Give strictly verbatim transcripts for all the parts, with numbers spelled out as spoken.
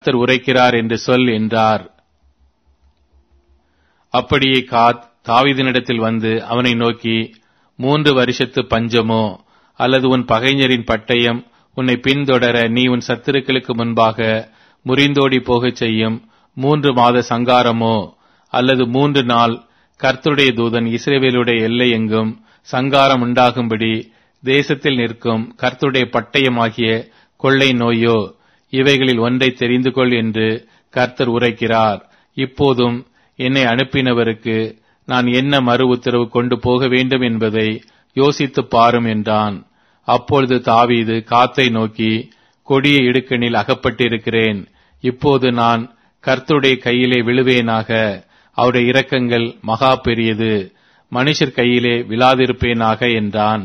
கர்த்தர் உரைக்கிறார் என்று சொல் என்றார். அப்படியே காத் தாவீதினிடத்தில் வந்து அவனை நோக்கி, மூன்று வருஷத்து பஞ்சமோ அல்லது உன் பகைஞரின் பட்டயம் உன்னை பின்தொடர நீ உன் சத்துருக்களுக்கு முன்பாக முறிந்தோடி போகச் செய்யும் மூன்று மாத சங்காரமோ அல்லது மூன்று நாள் கர்த்தருடைய தூதன் இஸ்ரவேலுடைய எல்லை எங்கும் சங்காரம் உண்டாகும்படி தேசத்தில் நிற்கும் கர்த்தருடைய பட்டயமாகிய கொள்ளை நோயோ, இவைகளில் ஒன்றை தெரிந்து கொள் என்று கர்த்தர் உரைக்கிறார். இப்போதும் என்னை அனுப்பினவருக்கு நான் என்ன மறு உத்தரவு கொண்டு போக வேண்டும் என்பதை யோசித்துப் பாரும் என்றான். அப்பொழுது தாவீது காத்தை நோக்கி, கொடிய இடுக்கணில் அகப்பட்டிருக்கிறேன். இப்போது நான் கர்த்தருடைய கையிலே விழுவேனாக. அவருடைய இரக்கங்கள் மகா பெரியது. மனுஷர் கையிலே விழாதிருப்பேனாக என்றான்.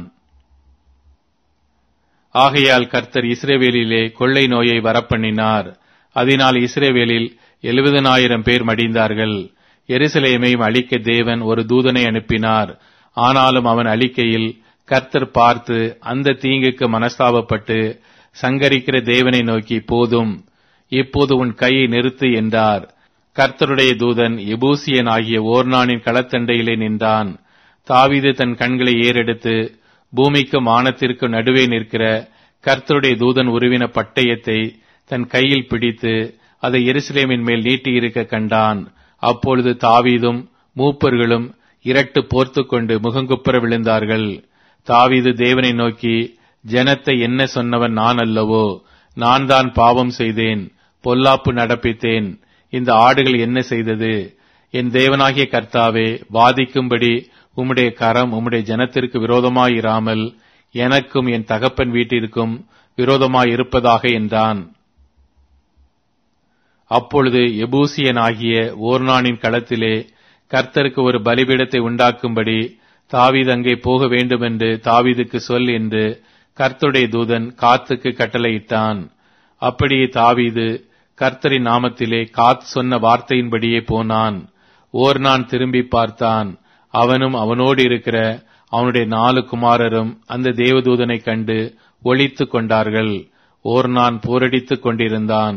ஆகையால் கர்த்தர் இஸ்ரவேலிலே கொள்ளை நோயை வரப்பண்ணினார். அதனால் இஸ்ரவேலில் எழுபதனாயிரம் பேர் மடிந்தார்கள். எருசலேமையும் அழிக்க தேவன் ஒரு தூதனை அனுப்பினார். ஆனாலும் அவன் அழிக்கையில் கர்த்தர் பார்த்து அந்த தீங்குக்கு மனஸ்தாபப்பட்டு சங்கரிக்கிற தேவனை நோக்கி, போதும், இப்போது உன் கையை நிறுத்து என்றார். கர்த்தருடைய தூதன் எபூசியன் ஆகிய ஓர்னானின் களத்தண்டையிலே நின்றான். தாவீது தன் கண்களை ஏறெடுத்து பூமிக்கு வானத்திற்கு நடுவே நிற்கிற கர்த்தருடைய தூதன் உருவின பட்டயத்தை தன் கையில் பிடித்து அதை எருசலேமின் மேல் நீட்டியிருக்க கண்டான். அப்பொழுது தாவீதும் மூப்பர்களும் இரட்டு போர்த்து கொண்டு முகங்குப்புற விழுந்தார்கள். தாவீது தேவனை நோக்கி, ஜனத்தை என்ன சொன்னவன் நான் அல்லவோ? நான் தான் பாவம் செய்தேன், பொல்லாப்பு நடப்பித்தேன். இந்த ஆடுகள் என்ன செய்தது? என் தேவனாகிய கர்த்தாவே, வாதிக்கும்படி உம்முடைய கரம் உம்முடைய ஜனத்திற்கு விரோதமாயிராமல் எனக்கும் என் தகப்பன் வீட்டிற்கும் விரோதமாயிருப்பதாக என்றான். அப்பொழுது எபூசியனாகிய ஓர்னானின் களத்திலே கர்த்தருக்கு ஒரு பலிபீடத்தை உண்டாக்கும்படி தாவீது அங்கே போக வேண்டுமென்று தாவீதுக்கு சொல் என்று கர்த்தருடைய தூதன் காத்துக்கு கட்டளையிட்டான். அப்படியே தாவீது கர்த்தரின் நாமத்திலே காத் சொன்ன வார்த்தையின்படியே போனான். ஓர்னான் திரும்பி பார்த்தான். அவனும் அவனோடு இருக்கிற அவனுடைய நாலு குமாரரும் அந்த தேவதூதனை கண்டு ஒளித்துக் கொண்டார்கள். ஓர்னான் போரடித்துக் கொண்டிருந்தான்.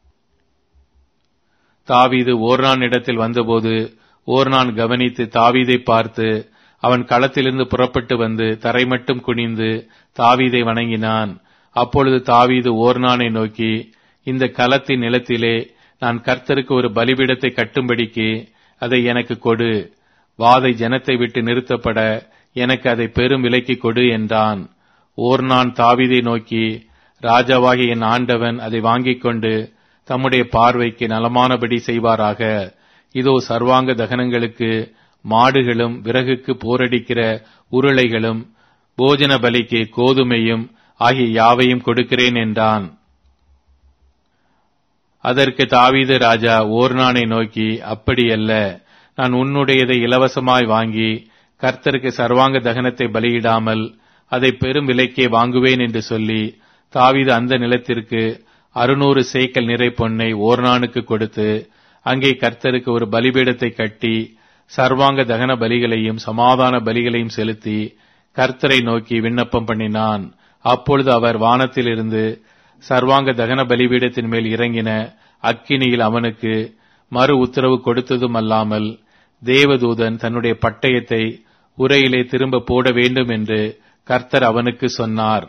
தாவீது ஓர்னான் இடத்தில் வந்தபோது ஓர்னான் கவனித்து தாவீதை பார்த்து அவன் களத்திலிருந்து புறப்பட்டு வந்து தரை மட்டும் குனிந்து தாவீதை வணங்கினான். அப்பொழுது தாவீது ஓர்னானை நோக்கி, இந்த களத்தின் நிலத்திலே நான் கர்த்தருக்கு ஒரு பலிபீடத்தை கட்டும்படிக்கு அதை எனக்கு கொடு. வாதை ஜனத்தை விட்டு நிறுத்தப்பட எனக்கு அதை பெரும் விலைக்கு கொடு என்றான். ஓர்னான் தாவீதை நோக்கி, ராஜாவாகிய என் ஆண்டவன் அதை வாங்கிக் கொண்டு தம்முடைய பார்வைக்கு நலமானபடி செய்வாராக. இதோ சர்வாங்க தகனங்களுக்கு மாடுகளும் விறகுக்கு போரடிக்கிற உருளைகளும் போஜன பலிக்கு கோதுமையும் ஆகிய யாவையும் கொடுக்கிறேன் என்றான். அதற்கு தாவீது ராஜா ஓர்னானை நோக்கி, அப்படியல்ல, நான் உன்னுடையதை இலவசமாய் வாங்கி கர்த்தருக்கு சர்வாங்க தகனத்தை பலியிடாமல் அதை பெரும் விலைக்கே வாங்குவேன் என்று சொல்லி தாவீது அந்த நிலத்திற்கு அறுநூறு சேக்கல் நிறை பொன்னை ஓர்னானுக்கு கொடுத்து அங்கே கர்த்தருக்கு ஒரு பலிபீடத்தை கட்டி சர்வாங்க தகன பலிகளையும் சமாதான பலிகளையும் செலுத்தி கர்த்தரை நோக்கி விண்ணப்பம் பண்ணினான். அப்பொழுது அவர் வானத்திலிருந்து சர்வாங்க தகன பலிபீடத்தின் மேல் இறங்கின அக்கினியில் அவனுக்கு மறு உத்தரவு கொடுத்ததும் அல்லாமல் தேவதூதன் தன்னுடைய பட்டயத்தை உரையிலே திரும்ப போட வேண்டும் என்று கர்த்தர் அவனுக்கு சொன்னார்.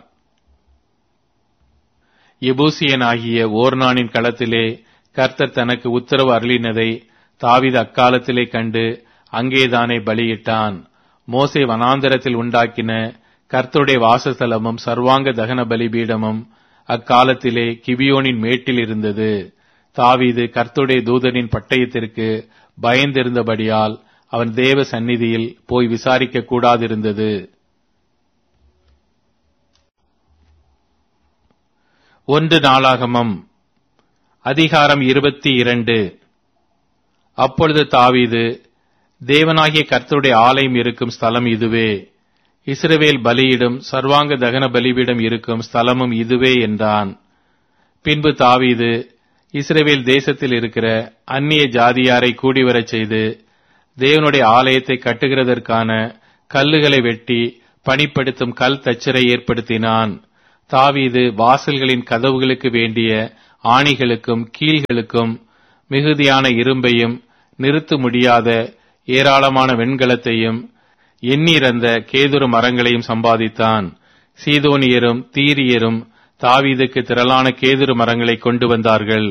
எபூசியனாகிய ஓர்னானின் களத்திலே கர்த்தர் தனக்கு உத்தரவு அருளினதை தாவீது அக்காலத்திலே கண்டு அங்கேதானே பலியிட்டான். மோசே வனாந்தரத்தில் உண்டாக்கின கர்த்தருடைய வாசஸ்தலமும் சர்வாங்க தகன பலிபீடமும் அக்காலத்திலே கிபியோனின் மேட்டில் இருந்தது. தாவீது கர்த்தருடைய தூதனின் பட்டயத்திற்கு பயந்திருந்தபடியால் அவன் தேவ சந்நிதியில் போய் விசாரிக்க கூடாதிருந்தது. ஒன்று நாளாகமம் அதிகாரம் இருபத்தி இரண்டு. அப்பொழுது தாவீது, தேவனாகிய கர்த்தருடைய ஆலயம் இருக்கும் ஸ்தலம் இதுவே, இஸ்ரவேல் பலியிடும் சர்வாங்க தகன பலிபீடம் இருக்கும் ஸ்தலமும் இதுவே என்றான். பின்பு தாவீது இஸ்ரவேல் தேசத்தில் இருக்கிற அந்நிய ஜாதியாரை கூடிவரச் செய்து தேவனுடைய ஆலயத்தை கட்டுகிறதற்கான கல்லுகளை வெட்டி பணிப்படுத்தும் கல் தச்சரை ஏற்படுத்தினான். தாவீது வாசல்களின் கதவுகளுக்கு வேண்டிய ஆணிகளுக்கும் கீழ்களுக்கும் மிகுதியான இரும்பையும் நிறுத்த முடியாத ஏராளமான வெண்கலத்தையும் எண்ணிறந்த கேதுரு மரங்களையும் சம்பாதித்தான். சீதோனியரும் தீரியரும் தாவீதுக்கு திரளான கேதுரு மரங்களை கொண்டு வந்தார்கள்.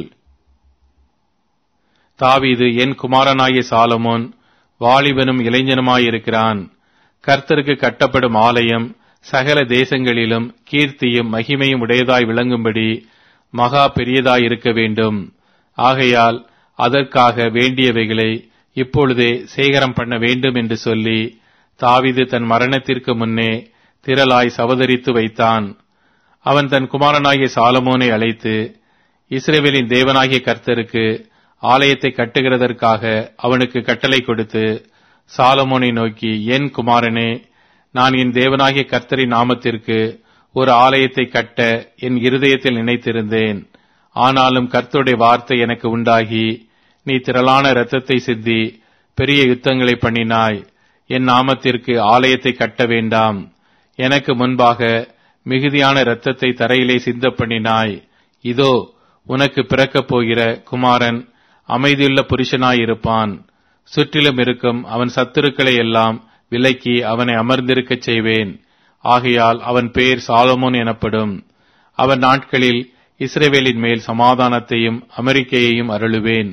தாவீது, என் குமாரனாகிய சாலமோன் வாலிபனும் இளைஞனுமாயிருக்கிறான். கர்த்தருக்கு கட்டப்படும் ஆலயம் சகல தேசங்களிலும் கீர்த்தியும் மகிமையும் உடையதாய் விளங்கும்படி மகா பெரியதாயிருக்க வேண்டும். ஆகையால் அதற்காக வேண்டியவைகளை இப்பொழுதே சேகரம் பண்ண வேண்டும் என்று சொல்லி தாவீது தன் மரணத்திற்கு முன்னே திரளாய் சவதரித்து வைத்தான். அவன் தன் குமாரனாகிய சாலமோனை அழைத்து இஸ்ரவேலின் தேவனாகிய கர்த்தருக்கு ஆலயத்தை கட்டுகிறதற்காக அவனுக்கு கட்டளை கொடுத்து சாலமோனை நோக்கி, என் குமாரனே, நான் என் தேவனாகிய கர்த்தரின் நாமத்திற்கு ஒரு ஆலயத்தை கட்ட என் இருதயத்தில் நினைத்திருந்தேன். ஆனாலும் கர்த்தருடைய வார்த்தை எனக்கு உண்டாகி, நீ திரளான இரத்தத்தை சிந்தி பெரிய யுத்தங்களை பண்ணினாய். என் நாமத்திற்கு ஆலயத்தை கட்ட வேண்டாம். எனக்கு முன்பாக மிகுதியான இரத்தத்தை தரையிலே சிந்த பண்ணினாய். இதோ, உனக்கு பிறக்கப் போகிற குமாரன் அமைதியுள்ள புருஷனாயிருப்பான். சுற்றிலும் இருக்கும் அவன் சத்துருக்களை எல்லாம் விலக்கி அவனை அமர்ந்திருக்கச் செய்வேன். ஆகையால் அவன் பேர் சாலமோன் எனப்படும். அவன் நாட்களில் இஸ்ரவேலின் மேல் சமாதானத்தையும் அமெரிக்கையையும் அருளுவேன்.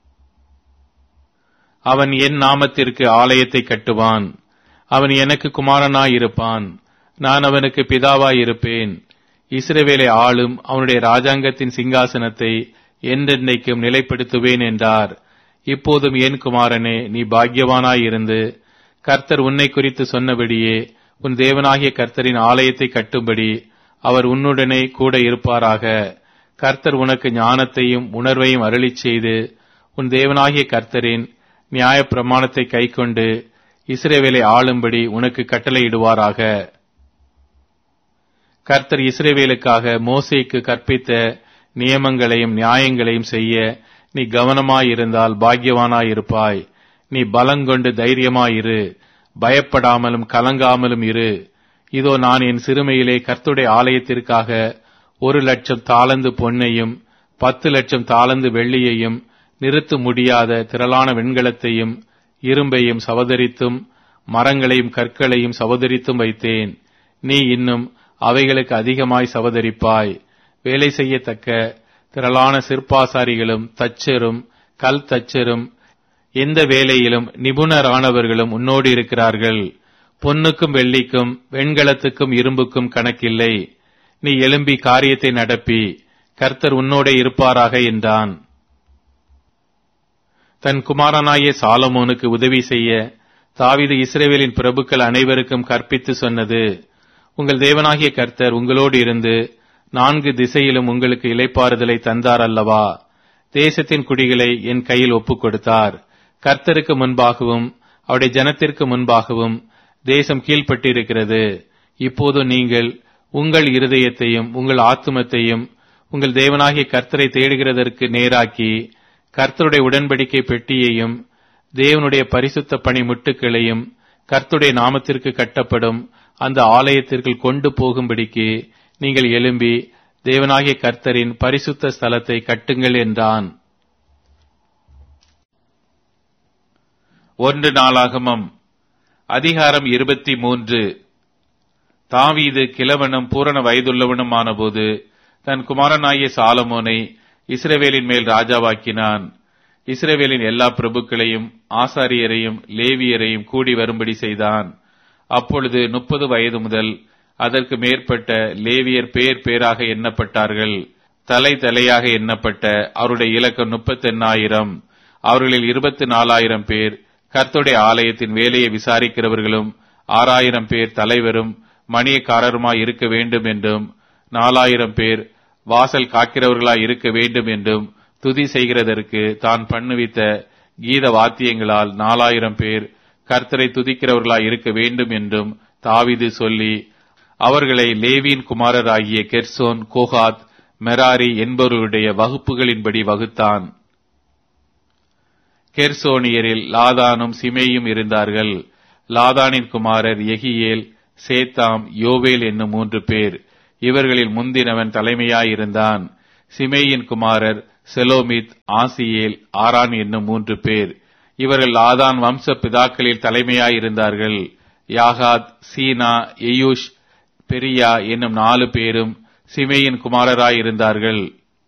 அவன் என் நாமத்திற்கு ஆலயத்தை கட்டுவான். அவன் எனக்கு குமாரனாயிருப்பான். நான் அவனுக்கு பிதாவாயிருப்பேன். இஸ்ரவேலை ஆளும் அவனுடைய ராஜாங்கத்தின் சிங்காசனத்தை என்றென்றைக்கும் நிலைப்படுத்துவேன் என்றார். இப்போதும் என் குமாரனே, நீ பாக்கியவானாயிருந்து கர்த்தர் உன்னை குறித்து சொன்னபடியே உன் தேவனாகிய கர்த்தரின் ஆலயத்தை கட்டும்படி அவர் உன்னுடனே கூட இருப்பாராக. கர்த்தர் உனக்கு ஞானத்தையும் உணர்வையும் அருளிச் செய்து உன் தேவனாகிய கர்த்தரின் நியாய பிரமாணத்தை கைக்கொண்டு இஸ்ரவேலை ஆளும்படி உனக்கு கட்டளையிடுவாராக. கர்த்தர் இஸ்ரவேலுக்காக மோசேக்கு கற்பித்த நியமங்களையும் நியாயங்களையும் செய்ய நீ கவனமாயிருந்தால் பாக்கியவானாயிருப்பாய். நீ பலங்கொண்டு தைரியமாயிரு, பயப்படாமலும் கலங்காமலும் இரு. இதோ, நான் என் சிறுமையிலே கர்த்தருடைய ஆலயத்திற்காக ஒரு லட்சம் தாலந்து பொன்னையும் பத்து லட்சம் தாலந்து வெள்ளியையும் நிறுத்த முடியாத திரளான வெண்கலத்தையும் இரும்பையும் சவதரித்தும் மரங்களையும் கற்களையும் சவதரித்தும் வைத்தேன். நீ இன்னும் அவைகளுக்கு அதிகமாய் சவதரிப்பாய். வேலை செய்யத்தக்க திரளான சிற்பாசாரிகளும் தச்சரும் கல் தச்சரும் எந்த வேலையிலும் நிபுணரானவர்களும் உன்னோடு இருக்கிறார்கள். பொன்னுக்கும் வெள்ளிக்கும் வெண்கலத்துக்கும் இரும்புக்கும் கணக்கில்லை. நீ எழும்பி காரியத்தை நடப்பி கர்த்தர் உன்னோடே இருப்பாராக என்றான். தன் குமாரனாகிய சாலமோனுக்கு உதவி செய்ய தாவீது இஸ்ரவேலின் பிரபுக்கள் அனைவருக்கும் கற்பித்து சொன்னது, உங்கள் தேவனாகிய கர்த்தர் உங்களோடு இருந்து நான்கு திசையிலும் உங்களுக்கு இளைப்பாறுதலை தந்தார் அல்லவா? தேசத்தின் குடிகளை என் கையில் ஒப்புக் கொடுத்தார். கர்த்தருக்கு முன்பாகவும் அவருடைய ஜனத்திற்கு முன்பாகவும் தேசம் கீழ்ப்பட்டிருக்கிறது. இப்போது நீங்கள் உங்கள் இருதயத்தையும் உங்கள் ஆத்துமத்தையும் உங்கள் தேவனாகிய கர்த்தரை தேடுகிறதற்கு நேராக்கி கர்த்தருடைய உடன்படிக்கை பெட்டியையும் தேவனுடைய பரிசுத்த பணி முட்டுக்களையும் கர்த்தருடைய நாமத்திற்கு கட்டப்படும் அந்த ஆலயத்திற்குள் கொண்டு போகும்படிக்கு நீங்கள் எழும்பி தேவனாகிய கர்த்தரின் பரிசுத்த ஸ்தலத்தை கட்டுங்கள் என்றான். ஒன்று நாளாகமம் அதிகாரம் இருபத்தி மூன்று. தாவீது கிழவனும் பூரண வயதுள்ளவனுமான போது தன் குமாரனாகிய சாலமோனை இஸ்ரவேலின் மேல் ராஜாவாக்கினான். இஸ்ரவேலின் எல்லா பிரபுக்களையும் ஆசாரியரையும் லேவியரையும் கூடி வரும்படி செய்தான். அப்பொழுது முப்பது வயது முதல் அதற்கு மேற்பட்ட லேவியர் பேர் பேராக எண்ணப்பட்டார்கள். தலை தலையாக எண்ணப்பட்ட அவருடைய இலக்கம் முப்பத்தி எண்ணாயிரம். அவர்களில் இருபத்தி நாலாயிரம் பேர் கர்த்தருடைய ஆலயத்தின் வேலையை விசாரிக்கிறவர்களும் ஆறாயிரம் பேர் தலைவரும் மணியக்காரருமாய் இருக்க வேண்டும் என்றும் நாலாயிரம் பேர் வாசல் காக்கிறவர்களாய் இருக்க வேண்டும் என்றும் துதி செய்கிறதற்கு தான் பண்ணுவித்த கீத வாத்தியங்களால் நாலாயிரம் பேர் கர்த்தரை துதிக்கிறவர்களாய் இருக்க வேண்டும் என்றும் தாவீது சொல்லி அவர்களை லேவியின் குமாரராகிய கெர்சோன், கோகாத், மெராரி என்பவர்களுடைய வகுப்புகளின்படி வகுத்தான். கெர்சோனியரில் லாதானும் சிமேயும் இருந்தார்கள். லாதானின் குமாரர் எகியேல், சேத்தாம், யோவேல் என்னும் மூன்று பேர். இவர்களில் முந்தினவன் தலைமையாயிருந்தான். சிமேயின் குமாரர் செலோமித், ஆசியேல், ஆரான் என்னும் மூன்று பேர். இவர்கள் லாதான் வம்ச பிதாக்களில் தலைமையாயிருந்தார்கள். யாகாத், சீனா, எயூஷ், பெரியா என்னும் நாலு பேரும் சிமேயின் குமாரராயிருந்தார்கள்.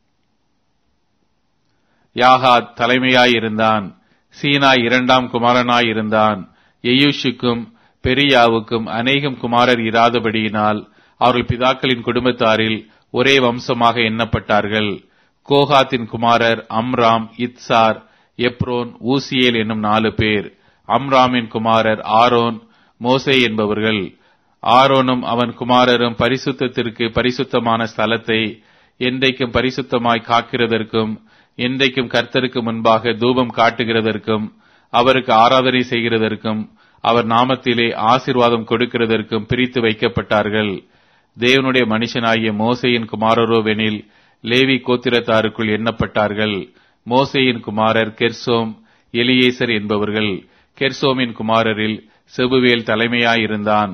யாகாத் தலைமையாயிருந்தான். சீனா இரண்டாம் குமாரனாயிருந்தான். எயூஷுக்கும் பெரியாவுக்கும் அநேகம் குமாரர் இராதபடியினால் அவர்கள் பிதாக்களின் குடும்பத்தாரில் ஒரே வம்சமாக எண்ணப்பட்டார்கள். கோகாத்தின் குமாரர் அம்ராம், இத்சார், எப்ரோன், ஊசியேல் என்னும் நாலு பேர். அம்ராமின் குமாரர் ஆரோன், மோசே என்பவர்கள். ஆரோனும் அவன் குமாரரும் பரிசுத்தத்திற்கு பரிசுத்தமான ஸ்தலத்தை என்றைக்கும் பரிசுத்தமாய் காக்கிறதற்கும் என்றைக்கும் கர்த்தருக்கு முன்பாக தூபம் காட்டுகிறதற்கும் அவருக்கு ஆராதனை செய்கிறதற்கும் அவர் நாமத்திலே ஆசீர்வாதம் கொடுக்கிறதற்கும் பிரித்து வைக்கப்பட்டார்கள். தேவனுடைய மனுஷனாகிய மோசேயின் குமாரரோவெனில் லேவி கோத்திரத்தாருக்குள் எண்ணப்பட்டார்கள். மோசேயின் குமாரர் கெர்சோம், எலியேசர் என்பவர்கள். கெர்சோமின் குமாரரில் செபுவேல் தலைமையாயிருந்தான்.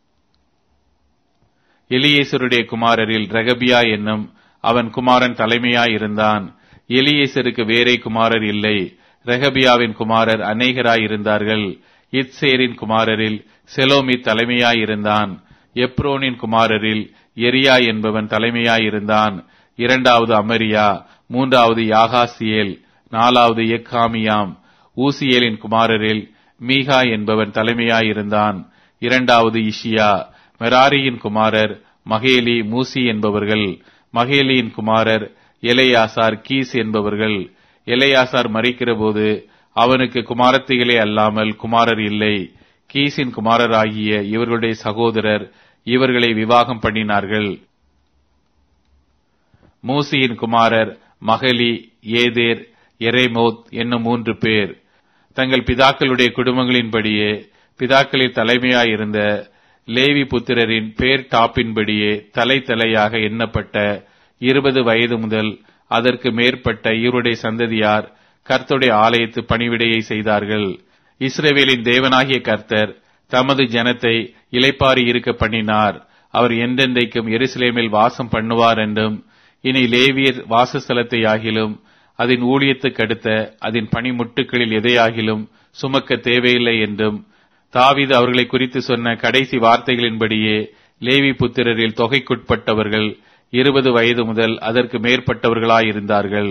எலியேசருடைய குமாரரில் ரெகபியா என்னும் அவன் குமாரன் தலைமையாயிருந்தான். எலியேசருக்கு வேறே குமாரர் இல்லை. ரெகபியாவின் குமாரர் அநேகராயிருந்தார்கள். இத்சேரின் குமாரரில் செலோமித் தலைமையாயிருந்தான். எப்ரோனின் குமாரரில் எரியா என்பவன் தலைமையாயிருந்தான். இரண்டாவது அமரியா, மூன்றாவது யாகாசியேல், நாலாவது எக்காமியாம். ஊசியேலின் குமாரரில் மீகா என்பவன் தலைமையாயிருந்தான். இரண்டாவது இஷியா. மெராரியின் குமாரர் மகேலி, மூசி என்பவர்கள். மகேலியின் குமாரர் எலையாசார், கீஸ் என்பவர்கள். எலையாசார் மரிக்கிற போது அவனுக்கு குமாரத்திகளே அல்லாமல் குமாரர் இல்லை. கீசின் குமாரராகிய இவர்களுடைய சகோதரர் இவர்களை விவாகம் பண்ணினார்கள். மூசியின் குமாரர் மகளி, ஏதேர், எரேமோத் என்னும் மூன்று பேர். தங்கள் பிதாக்களுடைய குடும்பங்களின்படியே பிதாக்களில் தலைமையாயிருந்த லேவி புத்திரரின் பேர் டாப்பின்படியே தலை தலையாக எண்ணப்பட்ட இருபது வயது முதல் அதற்கு மேற்பட்ட இவருடைய சந்ததியார் கர்த்தருடைய ஆலயத்து பணிவிடையை செய்தார்கள். இஸ்ரவேலின் தேவனாகிய கர்த்தர் தமது ஜனத்தை இளைப்பாறி இருக்க பண்ணினார். அவர் என்றென்றைக்கும் எருசலேமில் வாசம் பண்ணுவார் என்றும், இனி லேவியர் வாசஸ்தலத்தை ஆகிலும் அதன் ஊழியத்துக்கு அடுத்த அதன் பணிமுட்டுக்களில் எதையாகிலும் சுமக்க தேவையில்லை என்றும் தாவீது அவர்களை குறித்து சொன்ன கடைசி வார்த்தைகளின்படியே லேவி புத்திரரில் தொகைக்குட்பட்டவர்கள் இருபது வயது முதல் அதற்கு மேற்பட்டவர்களாயிருந்தார்கள்.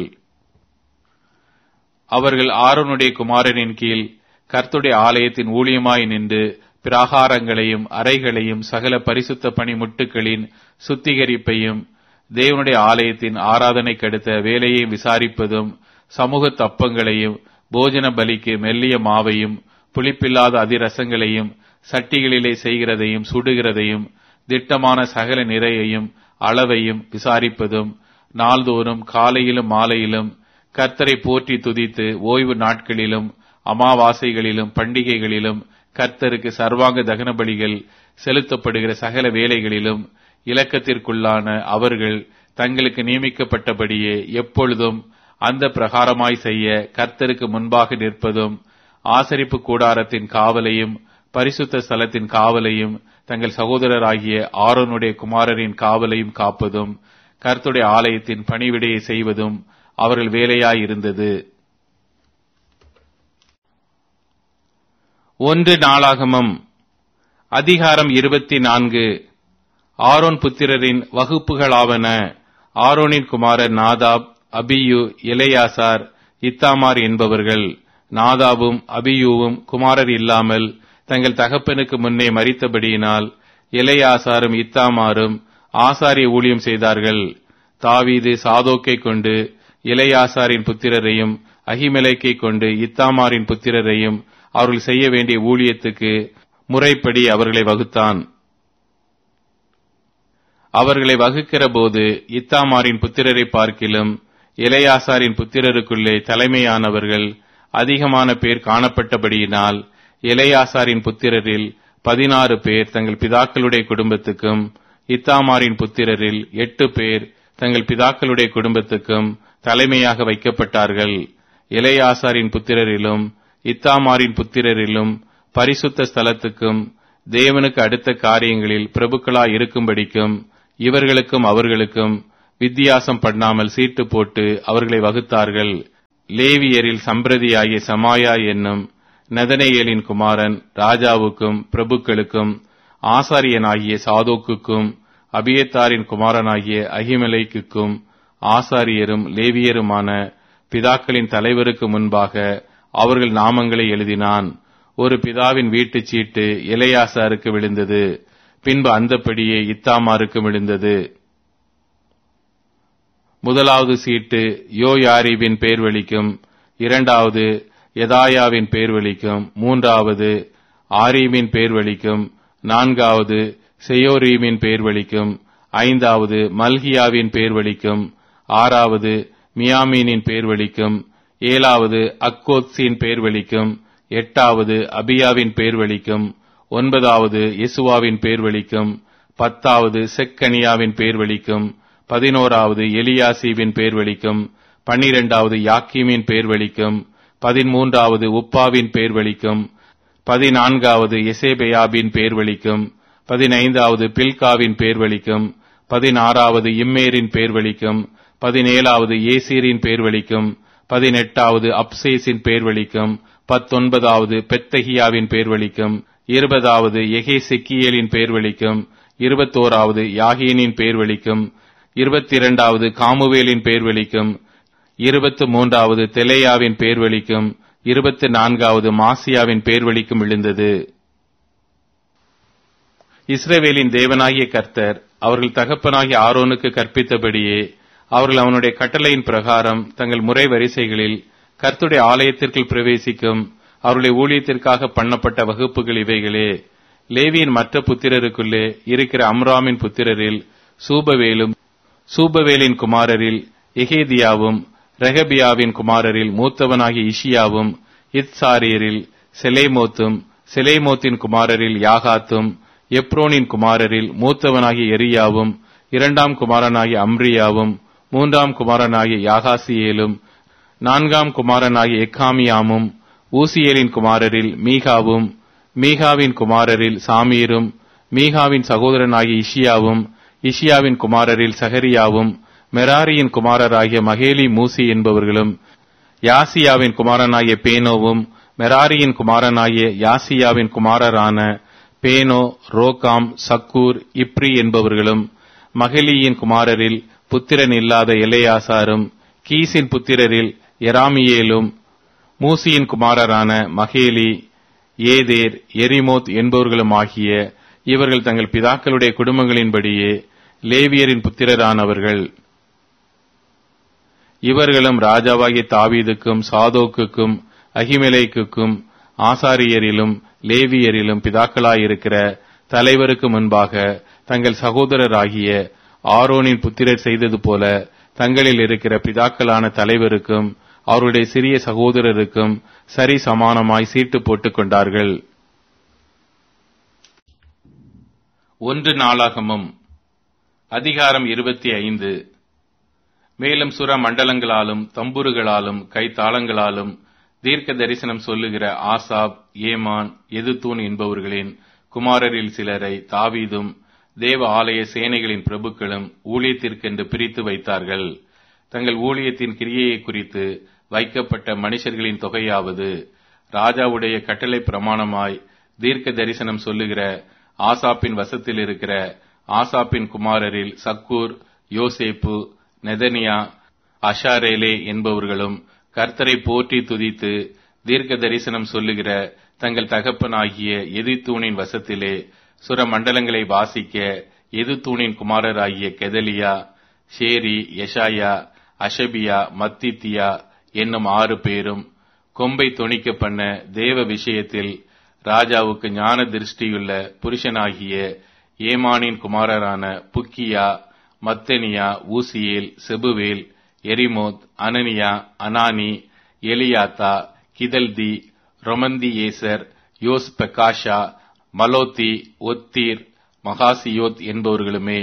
அவர்கள் ஆரோனுடைய குமாரனின் கீழ் கர்த்தருடைய ஆலயத்தின் ஊழியமாய் நின்று பிராகாரங்களையும் அறைகளையும் சகல பரிசுத்த பணிமுட்டுக்களின் சுத்திகரிப்பையும் தேவனுடைய ஆலயத்தின் ஆராதனைக்கு அடுத்த வேலையை விசாரிப்பதும், சமூக தப்பங்களையும் போஜன பலிக்கு மெல்லிய மாவையும் புளிப்பில்லாத அதிரசங்களையும் சட்டிகளிலே செய்கிறதையும் சுடுகிறதையும் திட்டமான சகல நிறையையும் அளவையும் விசாரிப்பதும், நாள்தோறும் காலையிலும் மாலையிலும் கர்த்தரை போற்றி துதித்து ஓய்வு நாட்களிலும் அமாவாசைகளிலும் பண்டிகைகளிலும் கர்த்தருக்கு சர்வாங்க தகன பலிகள் செலுத்தப்படுகிற சகல வேலைகளிலும் இலக்கத்திற்குள்ளான அவர்கள் தங்களுக்கு நியமிக்கப்பட்டபடியே எப்பொழுதும் அந்த பிரகாரமாய் செய்ய கர்த்தருக்கு முன்பாக நிற்பதும், ஆசரிப்பு கூடாரத்தின் காவலையும் பரிசுத்த ஸ்தலத்தின் காவலையும் தங்கள் சகோதரராகிய ஆரோனுடைய குமாரரின் காவலையும் காப்பதும், கர்த்தருடைய ஆலயத்தின் பணிவிடையை செய்வதும் அவர்கள் வேலையாயிருந்தது. ஒன்று நாளாகமம் அதிகாரம் இருபத்தி நான்கு. ஆரோன் புத்திரரின் வகுப்புகளாவன. ஆரோனின் குமாரர் நாதாப், அபியூ, எலெயாசார், இத்தாமார் என்பவர்கள். நாதாபும் அபியூவும் குமாரர் இல்லாமல் தங்கள் தகப்பனுக்கு முன்னே மரித்தபடியினால் எலெயாசாரும் இத்தாமாரும் ஆசாரிய ஊழியம் செய்தார்கள். தாவீது சாதோக்கை கொண்டு எலெயாசாரின் புத்திரரையும் அகிமெலேக்கை கொண்டு இத்தாமாரின் புத்திரரையும் அவர்கள் செய்ய வேண்டிய ஊழியத்துக்கு முறைப்படி அவர்களை வகுத்தான். அவர்களை வகுக்கிற போது இத்தாமாரின் புத்திரரை பார்க்கிலும் எலெயாசாரின் புத்திரருக்குள்ளே தலைமையானவர்கள் அதிகமான பேர் காணப்பட்டபடியினால் எலெயாசாரின் புத்திரரில் பதினாறு பேர் தங்கள் பிதாக்களுடைய குடும்பத்துக்கும், இத்தாமாரின் புத்திரரில் எட்டு பேர் தங்கள் பிதாக்களுடைய குடும்பத்துக்கும் தலைமையாக வைக்கப்பட்டார்கள். எலெயாசாரின் புத்திரரிலும் இத்தாமாரின் புத்திரரிலும் பரிசுத்த ஸ்தலத்துக்கும் தேவனுக்கு அடுத்த காரியங்களில் பிரபுக்களாய் இருக்கும்படிக்கும் இவர்களுக்கும் அவர்களுக்கும் வித்தியாசம் பண்ணாமல் சீட்டு போட்டு அவர்களை வகுத்தார்கள். லேவியரில் சம்பிரதியாகிய சமாயா என்னும் நெதனெயேலின் குமாரன் ராஜாவுக்கும் பிரபுக்களுக்கும், ஆசாரியனாகிய சாதோக்குக்கும், அபியத்தாரின் குமாரனாகிய அகிமெலேக்குக்கும், ஆசாரியரும் லேவியருமான பிதாக்களின் தலைவருக்கு முன்பாக அவர்கள் நாமங்களை எழுதினான். ஒரு பிதாவின் வீட்டுச் சீட்டு எலெயாசாருக்கு விழுந்தது. பின்பு அந்தப்படியே இத்தாமாருக்கு விழுந்தது. முதலாவது சீட்டு யோயாரீபின் பேர் வழிக்கும், இரண்டாவது யதாயாவின் பேர் வழிக்கும், மூன்றாவது ஆரீமின் பேர் வழிக்கும், நான்காவது செயோரீமின் பேர் வழிக்கும், ஐந்தாவது மல்கியாவின் பேர் வழிக்கும், ஆறாவது மியாமீனின் பேர் வழிக்கும், ஏழாவது அக்கோத்சின் பேர் வழிக்கும், எட்டாவது அபியாவின் பேர் வழிக்கும், ஒன்பதாவது யெசுவாவின் பேர் வழிக்கும், பத்தாவது செக்கனியாவின் பேர் வழிக்கும், பதினோராவது எலியாசிவின் பேர் வழிக்கும், பன்னிரண்டாவது யாக்கீமின் பேர் வழிக்கும், பதிமூன்றாவது உப்பாவின் பேர் வழிக்கும், பதினான்காவது எசேபெயாபின் பேர் வழிக்கும், பதினைந்தாவது பில்காவின் பேர் வழிக்கும், பதினாறாவது இம்மேரின் பேர் வழிக்கும், பதினேழாவது ஏசீரின் பேர் வழிக்கும், பதினெட்டாவது அப்சேசின் பேர் வழிக்கும், பத்தொன்பதாவது பெத்தகியாவின் பேர் வழிக்கும், இருபதாவது எகேசெக்கியேலின் பேர் வழிக்கும், இருபத்தோராவது யாகீனின் பேர் வழிக்கும், இருபத்தி இரண்டாவது காமுவேலின் பேர் வழிக்கும், இருபத்து மூன்றாவது தெலேயாவின் பேர் வழிக்கும், இருபத்தி நான்காவது மாசியாவின் பேர் வழிக்கும் விழுந்தது. இஸ்ரவேலின் தேவனாகிய கர்த்தர் அவர்கள் தகப்பனாகிய ஆரோனுக்கு கற்பித்தபடியே அவர்கள் அவனுடைய கட்டளையின் பிரகாரம் தங்கள் முறை வரிசைகளில் கர்த்தருடைய ஆலயத்திற்குள் பிரவேசிக்கும் அவருடைய ஊழியத்திற்காக பண்ணப்பட்ட வகுப்புகள் இவைகளே. லேவியின் மற்ற புத்திரருக்குள்ளே இருக்கிற அம்ராமின் புத்திரரில் சூபவேலும், சூபவேலின் குமாரரில் எகேதியாவும், ரெகபியாவின் குமாரரில் மூத்தவனாகிய இஷியாவும், இத்சாரியரில் செலேமோத்தும், செலேமோத்தின் குமாரரில் யாகாத்தும், எப்ரோனின் குமாரரில் மூத்தவனாகிய எரியாவும், இரண்டாம் குமாரனாகிய அம்ரியாவும், மூன்றாம் குமாரனாகிய யாகாசியேலும், நான்காம் குமாரனாகிய எக்காமியாமும், ஊசியேலின் குமாரரில் மீகாவும், மீகாவின் குமாரரில் சாமீரும், மீகாவின் சகோதரனாகிய இஷியாவும், இஷியாவின் குமாரரில் சகரியாவும், மெராரியின் குமாரராகிய மகேலி மூசி என்பவர்களும், யாசியாவின் குமாரனாகிய பேனோவும், மெராரியின் குமாரனாகிய யாசியாவின் குமாரரான பேனோ, ரோகாம், சக்கூர், இப்ரி என்பவர்களும், மகலியின் குமாரரில் புத்திரன் இல்லாத எலெயாசாரும், கீசின் புத்திரரில் எராமியேலும், மூசியின் குமாரரான மகேலி, ஏதேர், எரிமோத் என்பவர்களுமாகிய இவர்கள் தங்கள் பிதாக்களுடைய குடும்பங்களின்படியே லேவியரின் புத்திரரானவர்கள். இவர்களும் ராஜாவாகிய தாவீதுக்கும் சாதோக்குக்கும் அகிமெலேக்குக்கும் ஆசாரியரிலும் லேவியரிலும் பிதாக்களாயிருக்கிற தலைவருக்கு முன்பாக தங்கள் சகோதரராகிய ஆரோனின் புத்திரர் செய்தது போல தங்களில் இருக்கிற பிதாக்களான தலைவருக்கும் அவருடைய சிறிய சகோதரருக்கும் சரி சமானமாய் சீட்டு போட்டுக் கொண்டார்கள். ஒன்று நாளாகமம் அதிகாரம் இருபத்தி ஐந்து. மேலும் சுர மண்டலங்களாலும் தம்புருகளாலும் கைத்தாளங்களாலும் தீர்க்க தரிசனம் சொல்லுகிற ஆசாப், ஏமான், எதுத்தூன் என்பவர்களின் குமாரரில் சிலரை தாவீதும் தேவ ஆலய சேனைகளின் பிரபுக்களும் ஊழியத்திற்கென்று பிரித்து வைத்தார்கள். தங்கள் ஊழியத்தின் கிரியையை குறித்து வைக்கப்பட்ட மனுஷர்களின் தொகையாவது, ராஜாவுடைய கட்டளை பிரமாணமாய் தீர்க்க தரிசனம் சொல்லுகிற ஆசாப்பின் வசத்தில் இருக்கிற ஆசாப்பின் குமாரரில் சக்கூர், யோசேப்பு, நெதனியா, அஷாரேலே என்பவர்களும் கர்த்தரை போற்றி துதித்து தீர்க்க தரிசனம் சொல்லுகிற தங்கள் தகப்பனாகிய எதுத்தூனின் வசத்திலே சுர மண்டலங்களை வாசிக்க எதுத்தூனின் குமாரராகிய கெதலியா, ஷேரி, யெஷாயா, அஷபியா, மத்தித்தியா என்னும் ஆறு பேரும் கொம்பை தொனிக்க பண்ண தேவ விஷயத்தில் ராஜாவுக்கு ஞான திருஷ்டியுள்ள புருஷனாகிய ஏமானின் குமாரரான புக்கியா, மத்தனியா, ஊசியேல், செபுவேல், எரிமோத், அனனியா, அனானி, எலியாத்தா, கிதல்தி, ரொமந்தியேசர், யோஸ் பெக்காஷா, மலோத்தி, ஒத்தீர், மகாசியோத் என்பவர்களுமே.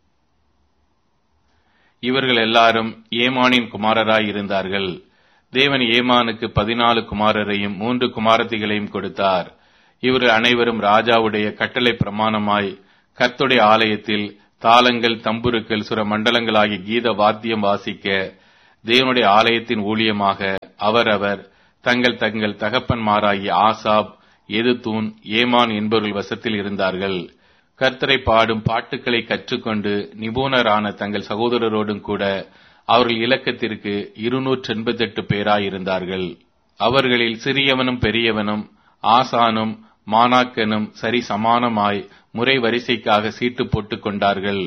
இவர்கள் எல்லாரும் ஏமானின் குமாரராய் இருந்தார்கள். தேவன் ஏமானுக்கு பதினாலு குமாரரையும் மூன்று குமாரத்திகளையும் கொடுத்தார். இவர்கள் அனைவரும் ராஜாவுடைய கட்டளை பிரமாணமாய் கர்த்தருடைய ஆலயத்தில் தாளங்கள், தம்புருக்கள், சுர மண்டலங்களாகிய கீத வாத்தியம் வாசிக்க தேவனுடைய ஆலயத்தின் ஊழியமாக அவரவர் தங்கள் தங்கள் தகப்பன்மாராகிய ஆசாப், எதுத்தூன், ஏமான் என்பவர்கள் வசத்தில் இருந்தார்கள். கர்த்தரை பாடும் பாட்டுக்களை கற்றுக்கொண்டு நிபுணரான தங்கள் சகோதரரோடும் கூட அவர்கள் இலக்கத்திற்கு இருநூற்று எண்பத்தி எட்டு பேராயிருந்தார்கள். அவர்களில் சிறியவனும் பெரியவனும் ஆசானும் மானாக்கனும் சரி சமானமாய் முறை வரிசைக்காக சீட்டு போட்டுக் கொண்டார்கள்.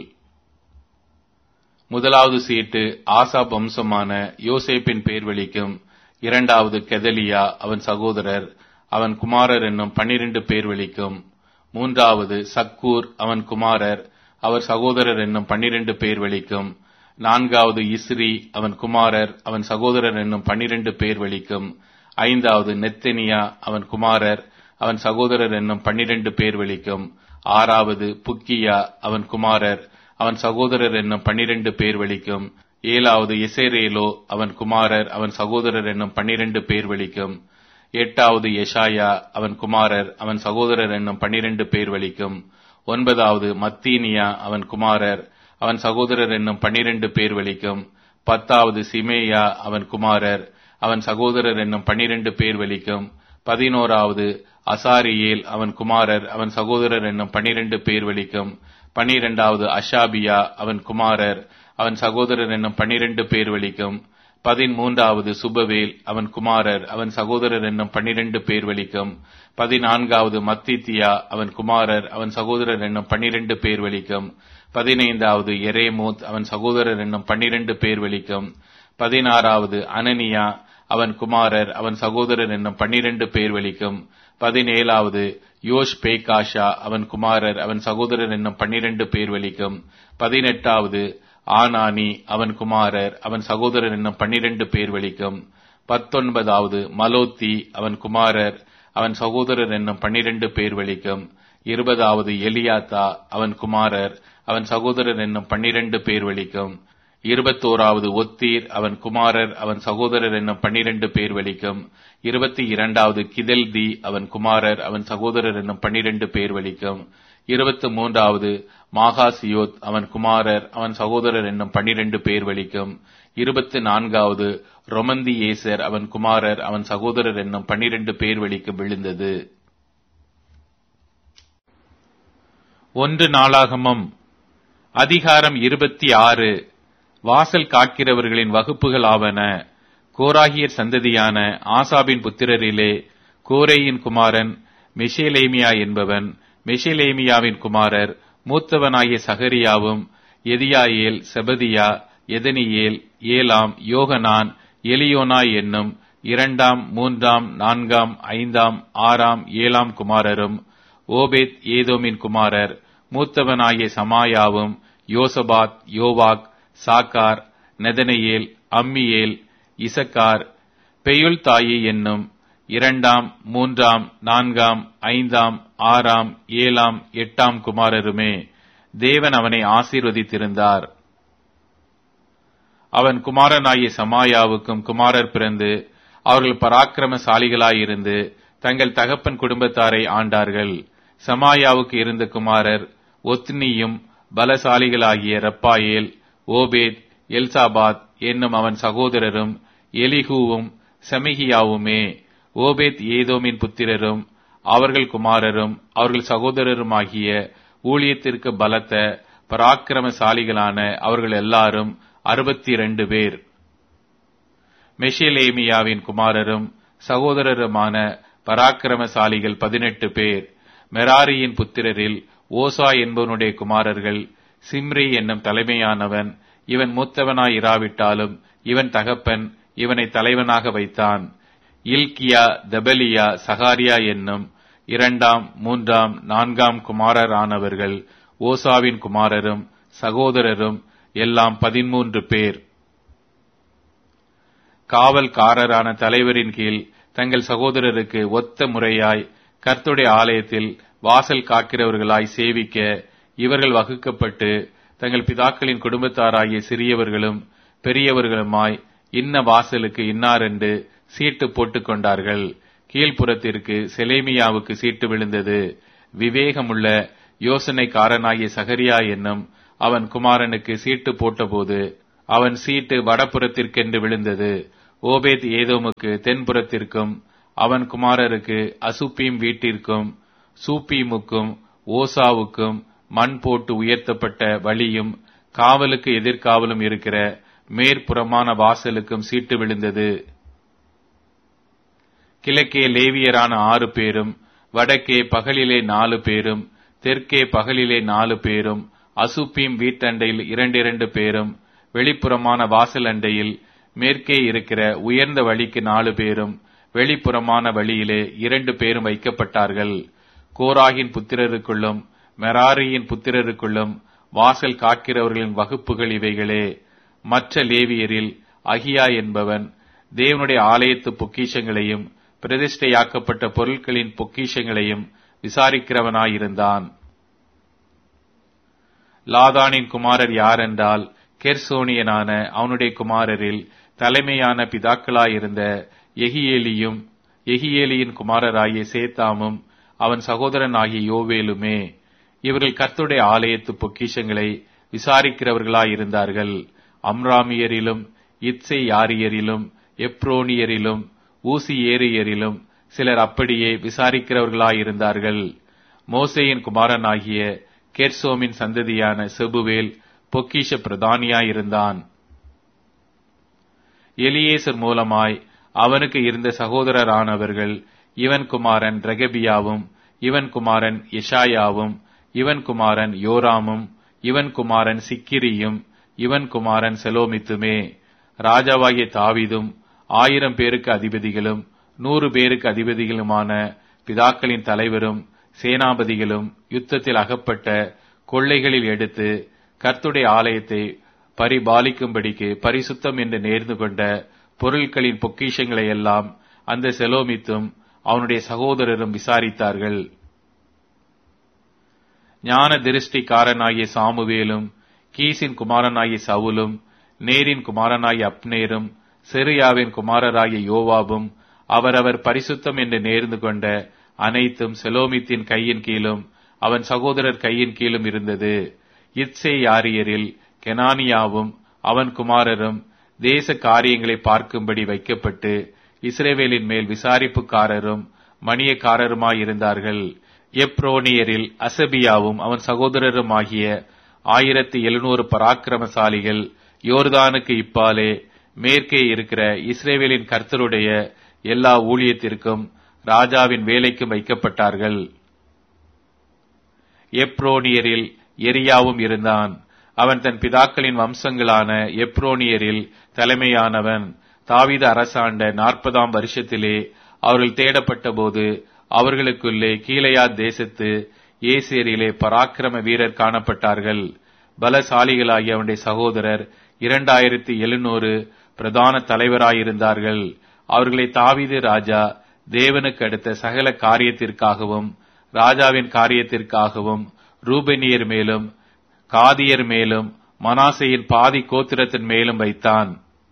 முதலாவது சீட்டு ஆசாப் வம்சமான யோசேப்பின் பேர் வெளிக்கும். இரண்டாவது கெதலியா, அவன் சகோதரர், அவன் குமாரர் என்னும் பன்னிரண்டு பேர் வெளிக்கும். மூன்றாவது சக்கூர், அவன் குமாரர், அவர் சகோதரர் என்னும் பன்னிரண்டு பேர் வெளிக்கும். நான்காவது இஸ்ரி, அவன் குமாரர், அவன் சகோதரர் என்னும் பன்னிரண்டு பேர் வெளிக்கும். ஐந்தாவது நெத்தனியா, அவன் குமாரர், அவன் சகோதரர் என்னும் பன்னிரண்டு பேர் வெளிக்கும். ஆறாவது புக்கியா, அவன் குமாரர், அவன் சகோதரர் என்னும் பன்னிரண்டு பேர் வெளிக்கும். ஏழாவது எசேரேலோ, அவன் குமாரர், அவன் சகோதரர் என்னும் பன்னிரண்டு பேர் வெளிக்கும். எட்டாவது எஷாயா, அவன் குமாரர், அவன் சகோதரர் என்னும் பன்னிரண்டு பேர் வெளிக்கும். ஒன்பதாவது மத்தீனியா, அவன் குமாரர், அவன் சகோதரர் என்னும் பன்னிரண்டு பேர் வெளிக்கும். பத்தாவது சிமேயா, அவன் குமாரர், அவன் சகோதரர் என்னும் பன்னிரண்டு பேர் வெளிக்கும். பதினோராவது அசாரியேல், அவன் குமாரர், அவன் சகோதரர் என்னும் பன்னிரண்டு பேர் வெளிக்கும். பனிரெண்டாவது அஷாபியா, அவன் குமாரர், அவன் சகோதரர் என்னும் பன்னிரண்டு பேர் வெளிக்கும். பதிமூன்றாவது சுபவேல், அவன் குமாரர், அவன் சகோதரர் என்னும் பன்னிரண்டு பேர் வெளிக்கும். பதினான்காவது மத்தித்தியா, அவன் குமாரர், அவன் சகோதரர் என்னும் பன்னிரண்டு பேர் வெளிக்கும். பதினைந்தாவது எரேமோத், அவன் சகோதரர் என்னும் பன்னிரண்டு பேர் வெளிக்கும். பதினாறாவது அனனியா, அவன் குமாரர், அவன் சகோதரர் என்னும் பன்னிரண்டு பேர் வெளிக்கும். பதினேழாவது யோஷ் பேகாஷா, அவன் குமாரர், அவன் சகோதரர் என்னும் பன்னிரண்டு பேர் வெளிக்கும். பதினெட்டாவது ஆனானி, அவன் குமாரர், அவன் சகோதரர் என்னும் பன்னிரண்டு பேர் வெளிக்கும். பத்தொன்பதாவது மலோத்தி, அவன் குமாரர், அவன் சகோதரர் என்னும் பன்னிரண்டு பேர் வெளிக்கும். இருபதாவது எலியாத்தா, அவன் குமாரர், அவன் சகோதரர் என்னும் பன்னிரண்டு பேர் வெளிக்கும். இருபத்தோராவது ஒத்தீர், அவன் குமாரர், அவன் சகோதரர் என்னும் பன்னிரண்டு பேர் வெளிக்கும். இருபத்தி இரண்டாவது கிதல்தி, அவன் குமாரர், அவன் சகோதரர் என்னும் பன்னிரண்டு பேர் வெளிக்கும். இருபத்தி மூன்றாவது மாகாசியோத், அவன் குமாரர், அவன் சகோதரர் என்னும் பன்னிரண்டு பேர் வெளிக்கும். இருபத்தி நான்காவது ரொமந்தி ஏசர், அவன் குமாரர், அவன் சகோதரர் என்னும் பன்னிரண்டு பேர் வெளிக்கும் விழுந்தது. ஒன்று நாளாகமம் அதிகாரம் இருபத்தி ஆறு. வாசல் காக்கிறவர்களின் வகுப்புகள் ஆவன. கோராகியர் சந்ததியான ஆசாபின் புத்திரரிலே கோரேயின் குமாரன் மெஷேலேமியா என்பவன். மெஷேலேமியாவின் குமாரர் மூத்தவனாகிய சகரியாவும், எதியாயேல், செபதியா, எதனியேல், ஏலாம், யோகனான், எலியோனாய் என்னும் இரண்டாம், மூன்றாம், நான்காம், ஐந்தாம், ஆறாம், ஏழாம் குமாரரும். ஓபேத் ஏதோமின் குமாரர் மூத்தவனாகிய சமாயாவும், யோசபாத், யோவாக், சாக்கார், நெதனேயேல், அம்மியேல், இசக்கார், பெயுள்தாயி என்னும் இரண்டாம், மூன்றாம், நான்காம், ஐந்தாம், ஆறாம், ஏழாம், எட்டாம் குமாரருமே. தேவன் அவனை ஆசீர்வதித்திருந்தார். அவன் குமாரனாகிய சமாயாவுக்கும் குமாரர் பிறந்து அவர்கள் பராக்கிரமசாலிகளாயிருந்து தங்கள் தகப்பன் குடும்பத்தாரை ஆண்டார்கள். சமாயாவுக்கு இருந்த குமாரர் ஒத்னியும் பலசாலிகளாகிய ரப்பாயேல், ஓபேத், எல்சாபாத் என்னும் அவன் சகோதரரும், எலிகூவும் செமகியாவுமே. ஓபேத் ஏதோமின் புத்திரரும் அவர்கள் குமாரரும் அவர்கள் சகோதரருமாகிய ஊழியத்திற்கு பலத்த பராக்கிரமசாலிகளான அவர்கள் எல்லாரும் அறுபத்தி இரண்டு பேர். மெஷேலேமியாவின் குமாரரும் சகோதரருமான பராக்கிரமசாலிகள் பதினெட்டு பேர். மெராரியின் புத்திரரில் ஓசா என்பவனுடைய குமாரர்கள் சிம்ரி என்னும் தலைமையானவன். இவன் மூத்தவனாயிராவிட்டாலும் இவன் தகப்பன் இவனை தலைவனாக வைத்தான். இல்கியா, தபலியா, சகாரியா என்னும் இரண்டாம், மூன்றாம், நான்காம் குமாரரானவர்கள் ஓசாவின் குமாரரும் சகோதரரும் எல்லாம் பதிமூன்று பேர். காவல்காரரான தலைவரின் கீழ் தங்கள் சகோதரருக்கு ஒத்த முறையாய் கர்த்தருடைய ஆலயத்தில் வாசல் காக்கிறவர்களாய் சேவிக்க இவர்கள் வகுக்கப்பட்டு தங்கள் பிதாக்களின் குடும்பத்தாராகிய சிறியவர்களும் பெரியவர்களுமாய் இன்ன வாசலுக்கு இன்னாரென்று சீட்டு போட்டுக் கொண்டார்கள். கீழ்ப்புறத்திற்கு செலேமியாவுக்கு சீட்டு விழுந்தது. விவேகமுள்ள யோசனைக்காரனாகிய சகரியா என்னும் அவன் குமாரனுக்கு சீட்டு போட்டபோது அவன் சீட்டு வடபுறத்திற்கென்று விழுந்தது. ஓபேத் ஏதோமுக்கு தென்புறத்திற்கும் அவன் குமாரருக்கு அசுப்பீம் வீட்டிற்கும் சூப்பீமுக்கும் ஓசாவுக்கும் மண் போட்டு உயர்த்தப்பட்ட வழியும் காவலுக்கு எதிர்காவலும் இருக்கிற மேற்புறமான வாசலுக்கும் சீட்டு விழுந்தது. கிழக்கே லேவியரான ஆறு பேரும், வடக்கே பகலிலே நாலு பேரும், தெற்கே பகலிலே நாலு பேரும், அசுப்பீம் வீட்டண்டையில் இரண்டிரண்டு பேரும், வெளிப்புறமான வாசல் அண்டையில் மேற்கே இருக்கிற உயர்ந்த வழிக்கு நாலு பேரும், வெளிப்புறமான வழியிலே இரண்டு பேரும் வைக்கப்பட்டார்கள். கோராகின் புத்திரருக்குள்ளும் மெராரியின் புத்திரருக்குள்ளும் வாசல் காக்கிறவர்களின் வகுப்புகள் இவைகளே. மற்ற லேவியரில் அகியா என்பவன் தேவனுடைய ஆலயத்து பொக்கிஷங்களையும் பிரதிஷ்டையாக்கப்பட்ட பொருட்களின் பொக்கிஷங்களையும் விசாரிக்கிறவனாயிருந்தான். லாதானின் குமாரர் யாரென்றால், கெர்சோனியனான அவனுடைய குமாரரில் தலைமையான பிதாக்களாயிருந்த எகியேலியும் எகியேலியின் குமாரராகிய சேத்தாமும் அவன் சகோதரனாகிய யோவேலுமே. இவர்கள் கர்த்தருடைய ஆலயத்து பொக்கிஷங்களை விசாரிக்கிறவர்களாயிருந்தார்கள். அம்ராமியரிலும் இத்சை யாரியரிலும் எப்ரோனியரிலும் ஊசியேரியரிலும் சிலர் அப்படியே விசாரிக்கிறவர்களாயிருந்தார்கள். மோசேயின் குமாரனாகிய கெர்சோமின் சந்ததியான செபுவேல் பொக்கிஷ பிரதானியாயிருந்தான். எலியேசர் மூலமாய் அவனுக்கு இருந்த சகோதரரானவர்கள் இவன் குமாரன் ரெகபியாவும், இவன் குமாரன் எஷாயாவும், இவன் குமாரன் யோராமும், இவன் குமாரன் சிக்கிரியும், இவன் குமாரன் செலோமித்துமே. ராஜாவாகிய தாவீதும் ஆயிரம் பேருக்கு அதிபதிகளும் நூறு பேருக்கு அதிபதிகளுமான பிதாக்களின் தலைவரும் சேனாபதிகளும் யுத்தத்தில் அகப்பட்ட கொள்ளைகளில் எடுத்து கர்த்தருடைய ஆலயத்தை பரிபாலிக்கும்படிக்கு பரிசுத்தம் என்று நேர்ந்து கொண்ட பொருட்களின் பொக்கிஷங்களை எல்லாம் அந்த செலோமித்தும் அவனுடைய சகோதரரும் விசாரித்தார்கள். ஞான திருஷ்டிக்காரனாகிய சாமுவேலும் கீசின் குமாரனாகிய சவுலும் நேரின் குமாரனாகிய அப்னேரும் செருயாவின் குமாரராகிய யோவாபும் அவரவர் பரிசுத்தம் என்று நேர்ந்து கொண்ட அனைத்தும் செலோமித்தின் கையின் கீழும் அவன் சகோதரர் கையின் கீழும் இருந்தது. இத்சே யாரியரில் கெனானியாவும் அவன் குமாரரும் தேச காரியங்களை பார்க்கும்படி வைக்கப்பட்டு இஸ்ரவேலின் மேல் விசாரிப்புக்காரரும் மணியக்காரருமாயிருந்தார்கள். எப்ரோனியரில் அசபியாவும் அவன் சகோதரரும் ஆகிய ஆயிரத்தி எழுநூறு பராக்கிரமசாலிகள் யோர்தானுக்கு இப்பாலே மேற்கே இருக்கிற இஸ்ரவேலின் கர்த்தருடைய எல்லா ஊழியத்திற்கும் ராஜாவின் வேலைக்கும் வைக்கப்பட்டார்கள். எப்ரோனியரில் எரியாவும் இருந்தான். அவன் தன் பிதாக்களின் வம்சங்களான எப்ரோனியரில் தலைமையானவன். தாவீது அரசாண்ட நாற்பதாம் வருஷத்திலே அவர்கள் தேடப்பட்ட போது அவர்களுக்குள்ளே கீலேயாத் தேசத்து ஏசேரிலே பராக்கிரம வீரர் காணப்பட்டார்கள். பலசாலிகளாகிய அவனுடைய சகோதரர் இரண்டாயிரத்தி எழுநூறு பிரதான தலைவராயிருந்தார்கள். அவர்களை தாவீது ராஜா தேவனுக்கு அடுத்த சகல காரியத்திற்காகவும் ராஜாவின் காரியத்திற்காகவும் ரூபெனியர் மேலும் காதியர் மேலும் மனாசையின் பாதி கோத்திரத்தின் மேலும் வைத்தான்.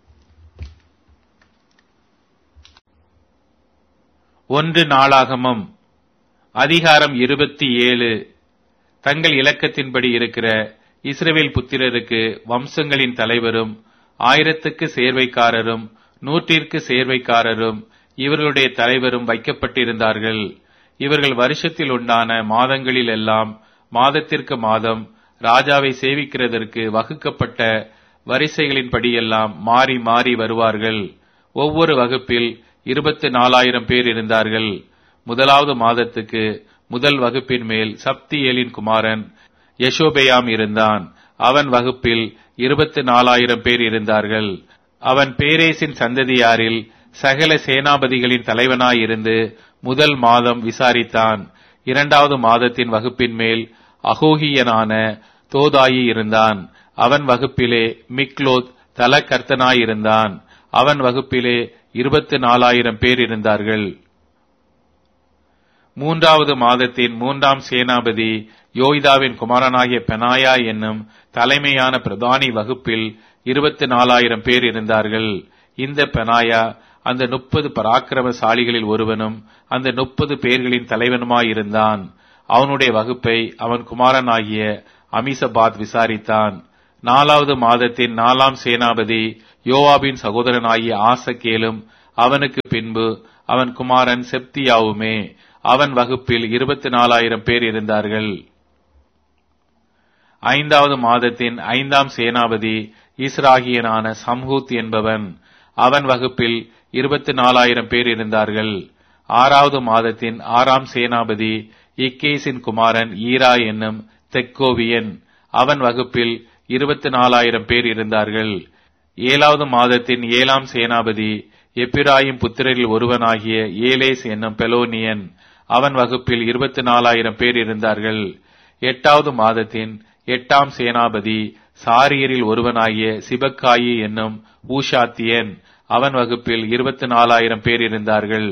ஒன்று நாளாகமம் அதிகாரம் இருபத்தி ஏழு. தங்கள் இலக்கத்தின்படி இருக்கிற இஸ்ரவேல் புத்திரருக்கு வம்சங்களின் தலைவரும் ஆயிரத்துக்கு சேர்வைக்காரரும் நூற்றிற்கு சேர்வைக்காரரும் இவர்களுடைய தலைவரும் வைக்கப்பட்டிருந்தார்கள். இவர்கள் வருஷத்தில் உண்டான மாதங்களில் எல்லாம் மாதத்திற்கு மாதம் ராஜாவை சேவிக்கிறதற்கு வகுக்கப்பட்ட வரிசைகளின்படியெல்லாம் மாறி மாறி வருவார்கள். ஒவ்வொரு வகுப்பில் இருபத்தி நாலாயிரம் பேர் இருந்தார்கள். முதலாவது மாதத்துக்கு முதல் வகுப்பின் மேல் சப்தியேலின் குமாரன் யசோபெயாம் இருந்தான். அவன் வகுப்பில் இருபத்தி நாலாயிரம் பேர் இருந்தார்கள். அவன் பேரேசின் சந்ததியாரில் சகல சேனாபதிகளின் தலைவனாயிருந்து முதல் மாதம் விசாரித்தான். இரண்டாவது மாதத்தின் வகுப்பின் மேல் அகோகியனான தோதாயி இருந்தான். அவன் வகுப்பிலே மிக்லோத் தலகர்த்தனாயிருந்தான். அவன் வகுப்பிலே இருபத்தி நாலாயிரம் பேர் இருந்தார்கள். மூன்றாவது மாதத்தின் மூன்றாம் சேனாபதி யோய்தாவின் குமாரனாகிய பெனாயா என்னும் தலைமையான பிரதானி வகுப்பில் இருபத்தி நாலாயிரம் பேர் இருந்தார்கள். இந்த பெனாயா அந்த முப்பது பராக்கிரமசாலிகளில் ஒருவனும் அந்த முப்பது பேர்களின் தலைவனுமாயிருந்தான். அவனுடைய வகுப்பை அவன் குமாரனாகிய அமிசபாத் விசாரித்தான். நாலாவது மாதத்தின் நாலாம் சேனாபதி யோவாபின் சகோதரனாகிய ஆசகேலும் அவனுக்கு பின்பு அவன் குமாரன் செப்தியாவுமே. அவன் வகுப்பில் இருபத்தி நாலாயிரம் பேர் இருந்தார்கள். ஐந்தாவது மாதத்தின் ஐந்தாம் சேனாபதி இஸ்ராகியனான சம்ஹூத் என்பவன். அவன் வகுப்பில் இருபத்தி நாலாயிரம் பேர் இருந்தார்கள். ஆறாவது மாதத்தின் ஆறாம் சேனாபதி இக்கேசின் குமாரன் ஈரா என்னும் தெக்கோவியன். அவன் வகுப்பில் இருபத்தி நாலாயிரம் பேர் இருந்தார்கள். ஏழாவது மாதத்தின் ஏழாம் சேனாபதி எப்பிராயிம் புத்திரரில் ஒருவனாகிய ஏலேஸ் என்னும் பெலோனியன். அவன் வகுப்பில் இருபத்தி நாலாயிரம் பேர் இருந்தார்கள். எட்டாவது மாதத்தின் எட்டாம் சேனாபதி சாரியரில் ஒருவனாகிய சிபக்காயி என்னும் ஊஷாத்தியன். அவன் வகுப்பில் இருபத்தி நாலாயிரம் பேர் இருந்தார்கள்.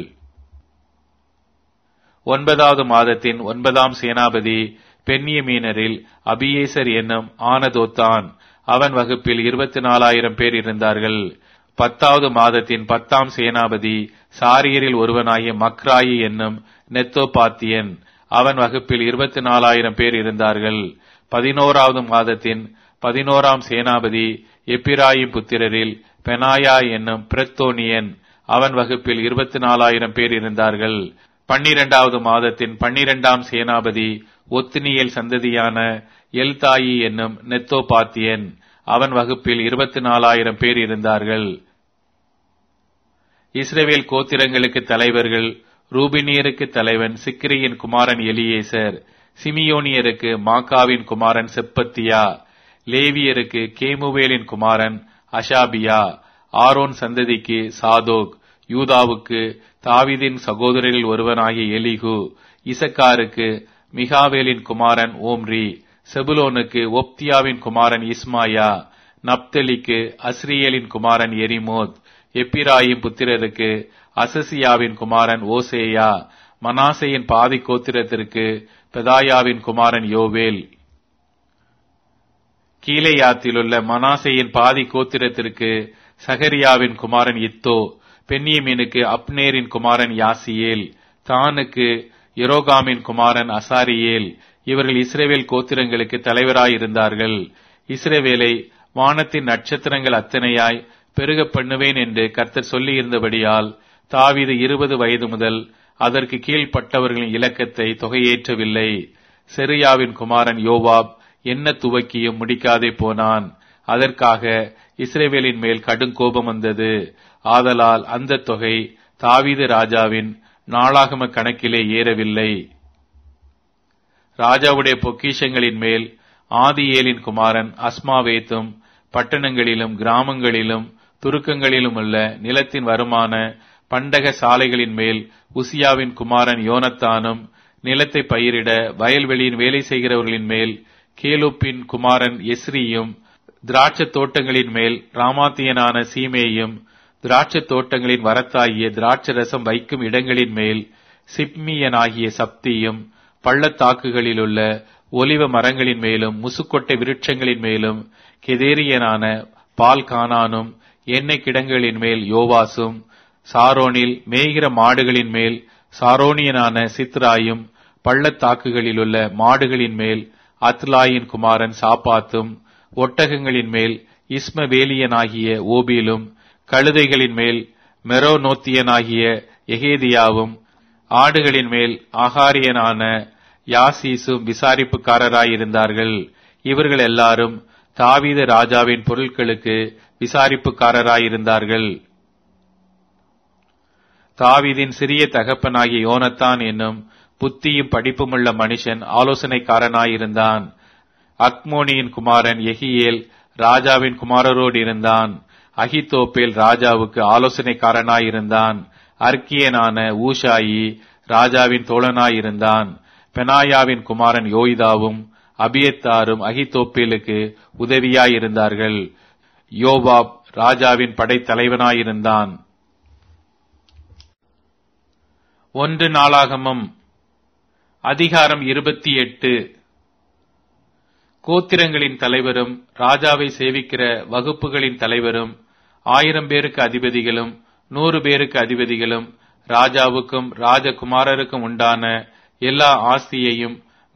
ஒன்பதாவது மாதத்தின் ஒன்பதாம் சேனாபதி பென்யமீனரில் அபியேசர் என்னும் ஆனதோத்தான். அவன் வகுப்பில் இருபத்தி நாலாயிரம் பேர் இருந்தார்கள். பத்தாவது மாதத்தின் பத்தாம் சேனாபதி சாரியரில் ஒருவனாகிய மக்ராயி என்னும் நெத்தோபாத்தியன். அவன் வகுப்பில் இருபத்தி நாலாயிரம் பேர் இருந்தார்கள். பதினோராவது மாதத்தின் பதினோராம் சேனாபதி எப்பிராயிம் புத்திரரில் பெனாயா என்னும் பிரத்தோனியன். அவன் வகுப்பில் இருபத்தி நாலாயிரம் பேர் இருந்தார்கள். பன்னிரண்டாவது மாதத்தின் பன்னிரண்டாம் சேனாபதி ஒத்னியேல் சந்ததியான எல்தாயி என்னும் நெத்தோபாத்தியன். அவன் வகுப்பில் இருபத்தி நாலாயிரம் பேர் இருந்தார்கள். இஸ்ரவேல் கோத்திரங்களுக்கு தலைவர்கள்: ரூபினியருக்கு தலைவன் சிக்ரியின் குமாரன் எலியேசர். சிமியோனியருக்கு மாக்காவின் குமாரன் செப்பத்தியா. லேவியருக்கு கேமுவேலின் குமாரன் அஷாபியா. ஆரோன் சந்ததிக்கு சாதோக். யூதாவுக்கு தாவீதின் சகோதரரில் ஒருவனாகிய எலிகு. இசக்காருக்கு மிகாவேலின் குமாரன் ஓம்ரி. செபுலோனுக்கு ஒப்தியாவின் குமாரன் இஸ்மாயா. நப்தலிக்கு அஸ்ரியேலின் குமாரன் எரிமோத். எப்பிராயிம் புத்திரருக்கு அசசியாவின் குமாரன் ஓசேயா. மனாசையின் பாதி கோத்திரத்திற்கு பெதாயாவின் குமாரன் யோவேல். கீலேயாத்திலுள்ள மனாசையின் பாதி கோத்திரத்திற்கு சகரியாவின் குமாரன் இத்தோ. பென்யமீனுக்கு அப்னேரின் குமாரன் யாசியேல். தானுக்கு எரோகாமின் குமாரன் அசாரியேல். இவர்கள் இஸ்ரவேல் கோத்திரங்களுக்கு தலைவராயிருந்தார்கள். இஸ்ரவேலை வானத்தின் நட்சத்திரங்கள் அத்தனையாய் பெருக பண்ணுவேன் என்று கர்த்தர் சொல்லியிருந்தபடியால் தாவீது இருபது வயது முதல் அதற்கு கீழ்ப்பட்டவர்களின் இலக்கத்தை தொகையேற்றவில்லை. செருயாவின் குமாரன் யோவாப் என்ன துவக்கியும் முடிக்காதே போனான். அதற்காக இஸ்ரவேலின் மேல் கடும் கோபம் வந்தது. ஆதலால் அந்த தொகை தாவீது ராஜாவின் நாளாகம கணக்கிலே ஏறவில்லை. ராஜாவுடைய பொக்கிஷங்களின் மேல் ஆதியேலின் குமாரன் அஸ்மாவேத்தும் பட்டணங்களிலும் கிராமங்களிலும் துருக்கங்களிலும் உள்ள நிலத்தின் வருமான பண்டக சாலைகளின் மேல் உசியாவின் குமாரன் யோனத்தானும், நிலத்தை பயிரிட வயல்வெளியின் வேலை செய்கிறவர்களின் மேல் கேலூப்பின் குமாரன் எஸ்ரியும், திராட்சத் தோட்டங்களின் மேல் ராமாத்தியனான சீமேயும், திராட்சத் தோட்டங்களின் வரத்தாகிய திராட்சரசம் வைக்கும் இடங்களின் மேல் சிப்மியனாகிய சப்தியும், பள்ளத்தாக்குகளிலுள்ள ஒலிவ மரங்களின் மேலும் முசுக்கொட்டை விருட்சங்களின் மேலும் கெதேரியனான பால்கானானும், எண்ணெய் கிடங்குகளின் மேல் யோவாசும், சாரோனில் மேய்கிற மாடுகளின் மேல் சாரோனியனான சித்ராயும், பள்ளத்தாக்குகளிலுள்ள மாடுகளின் மேல் அத்லாயின் குமாரன் சாப்பாத்தும், ஒட்டகங்களின் மேல் இஸ்மவேலியனாகிய ஓபிலும், கழுதைகளின் மேல் மெரோனோத்தியனாகிய எகேதியாவும், ஆடுகளின் மேல் ஆகாரியனான யாசீசும் விசாரிப்புக்காரராயிருந்தார்கள். இவர்கள் எல்லாரும் தாவீது ராஜாவின் பொருட்களுக்கு விசாரிப்புக்காரராயிருந்தார்கள். தாவீதின் சிறிய தகப்பனாகிய யோனத்தான் என்னும் புத்தியும் படிப்புமுள்ள மனுஷன் ஆலோசனைக்காரனாயிருந்தான். அக்மோனியின் குமாரன் எகியேல் ராஜாவின் குமாரரோடு இருந்தான். அகித்தோப்பேல் ராஜாவுக்கு ஆலோசனைக்காரனாயிருந்தான். அர்க்கியனான ஊஷாயி ராஜாவின் தோழனாயிருந்தான். பெனாயாவின் குமாரன் யோய்தாவும் அபியத்தாரும் அகித்தோப்பேலுக்கு உதவியாயிருந்தார்கள். யோவாப் ராஜாவின் படைத்தலைவனாயிருந்தான். ஒன்று நாளாகமம் அதிகாரம் இருபத்தி எட்டு. கோத்திரங்களின் தலைவரும் ராஜாவை சேவிக்கிற வகுப்புகளின் தலைவரும் ஆயிரம் பேருக்கு அதிபதிகளும் நூறு பேருக்கு அதிபதிகளும் ராஜாவுக்கும் ராஜகுமாரருக்கும் உண்டான எல்லா ஆஸ்தியையும்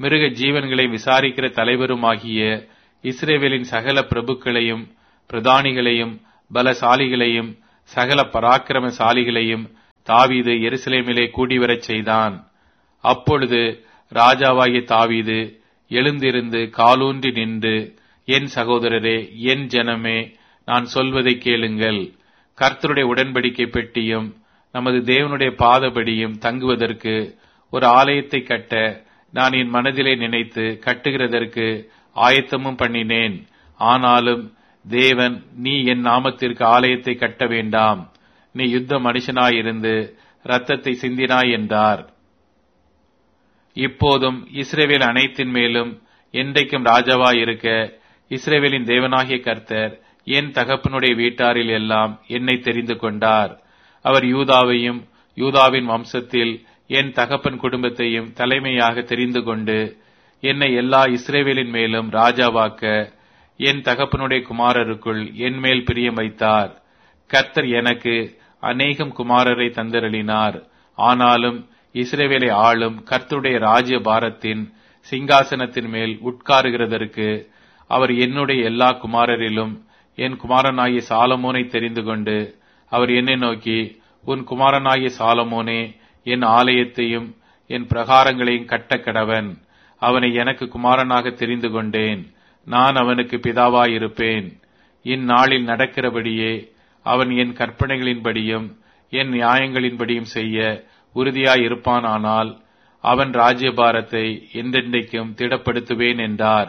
மிருக ஜீவன்களை விசாரிக்கிற தலைவருமாகிய இஸ்ரவேலின் சகல பிரபுக்களையும் பிரதானிகளையும் பலசாலிகளையும் சகல பராக்கிரமசாலிகளையும் தாவீது எருசலேமிலே கூடிவரச் செய்தான். அப்பொழுது ராஜாவாகிய தாவீது எழுந்திருந்து காலூன்றி நின்று, என் சகோதரரே, என் ஜனமே, நான் சொல்வதை கேளுங்கள். கர்த்தருடைய உடன்படிக்கை பெட்டியும் நமது தேவனுடைய பாதபடியும் தங்குவதற்கு ஒரு ஆலயத்தை கட்ட நான் என் மனதிலே நினைத்து கட்டுகிறதற்கு ஆயத்தமும் பண்ணினேன். ஆனாலும் தேவன், நீ என் நாமத்திற்கு ஆலயத்தை கட்ட வேண்டாம், நீ யுத்த மனுஷனாயிருந்து இரத்தத்தை சிந்தினாய் என்றார். இப்போதும் இஸ்ரவேல் அனைத்தின் மேலும் என்றைக்கும் ராஜாவாயிருக்க இஸ்ரவேலின் தேவனாகிய கர்த்தர் என் தகப்பனுடைய வீட்டாரில் எல்லாம் என்னை தெரிந்து கொண்டார். அவர் யூதாவையும் யூதாவின் வம்சத்தில் என் தகப்பன் குடும்பத்தையும் தலைமையாக தெரிந்து கொண்டு என்னை எல்லா இஸ்ரவேலின் மேலும் ராஜாவாக்க என் தகப்பனுடைய குமாரருக்குள் என் மேல் பிரியம் வைத்தார். கர்த்தர் எனக்கு அநேகம் குமாரரை தந்தருளினார். ஆனாலும் இஸ்ரவேலை ஆளும் கர்த்தருடைய ராஜ்ய பாரத்தின் சிங்காசனத்தின் மேல் உட்காருகிறதற்கு அவர் என்னுடைய எல்லா குமாரரிலும் என் குமாரனாகிய சாலமோனை தெரிந்து கொண்டு அவர் என்னை நோக்கி, உன் குமாரனாகிய சாலமோனே என் ஆலயத்தையும் என் பிரகாரங்களையும் கட்டக்கடவன். அவனை எனக்கு குமாரனாக தெரிந்து கொண்டேன். நான் அவனுக்கு பிதாவாயிருப்பேன். இந்நாளில் நடக்கிறபடியே அவன் என் கற்பனைகளின்படியும் என் நியாயங்களின்படியும் செய்ய உறுதியாயிருப்பானானால் அவன் ராஜ்யபாரத்தை என்றென்றைக்கும் திடப்படுத்துவேன் என்றார்.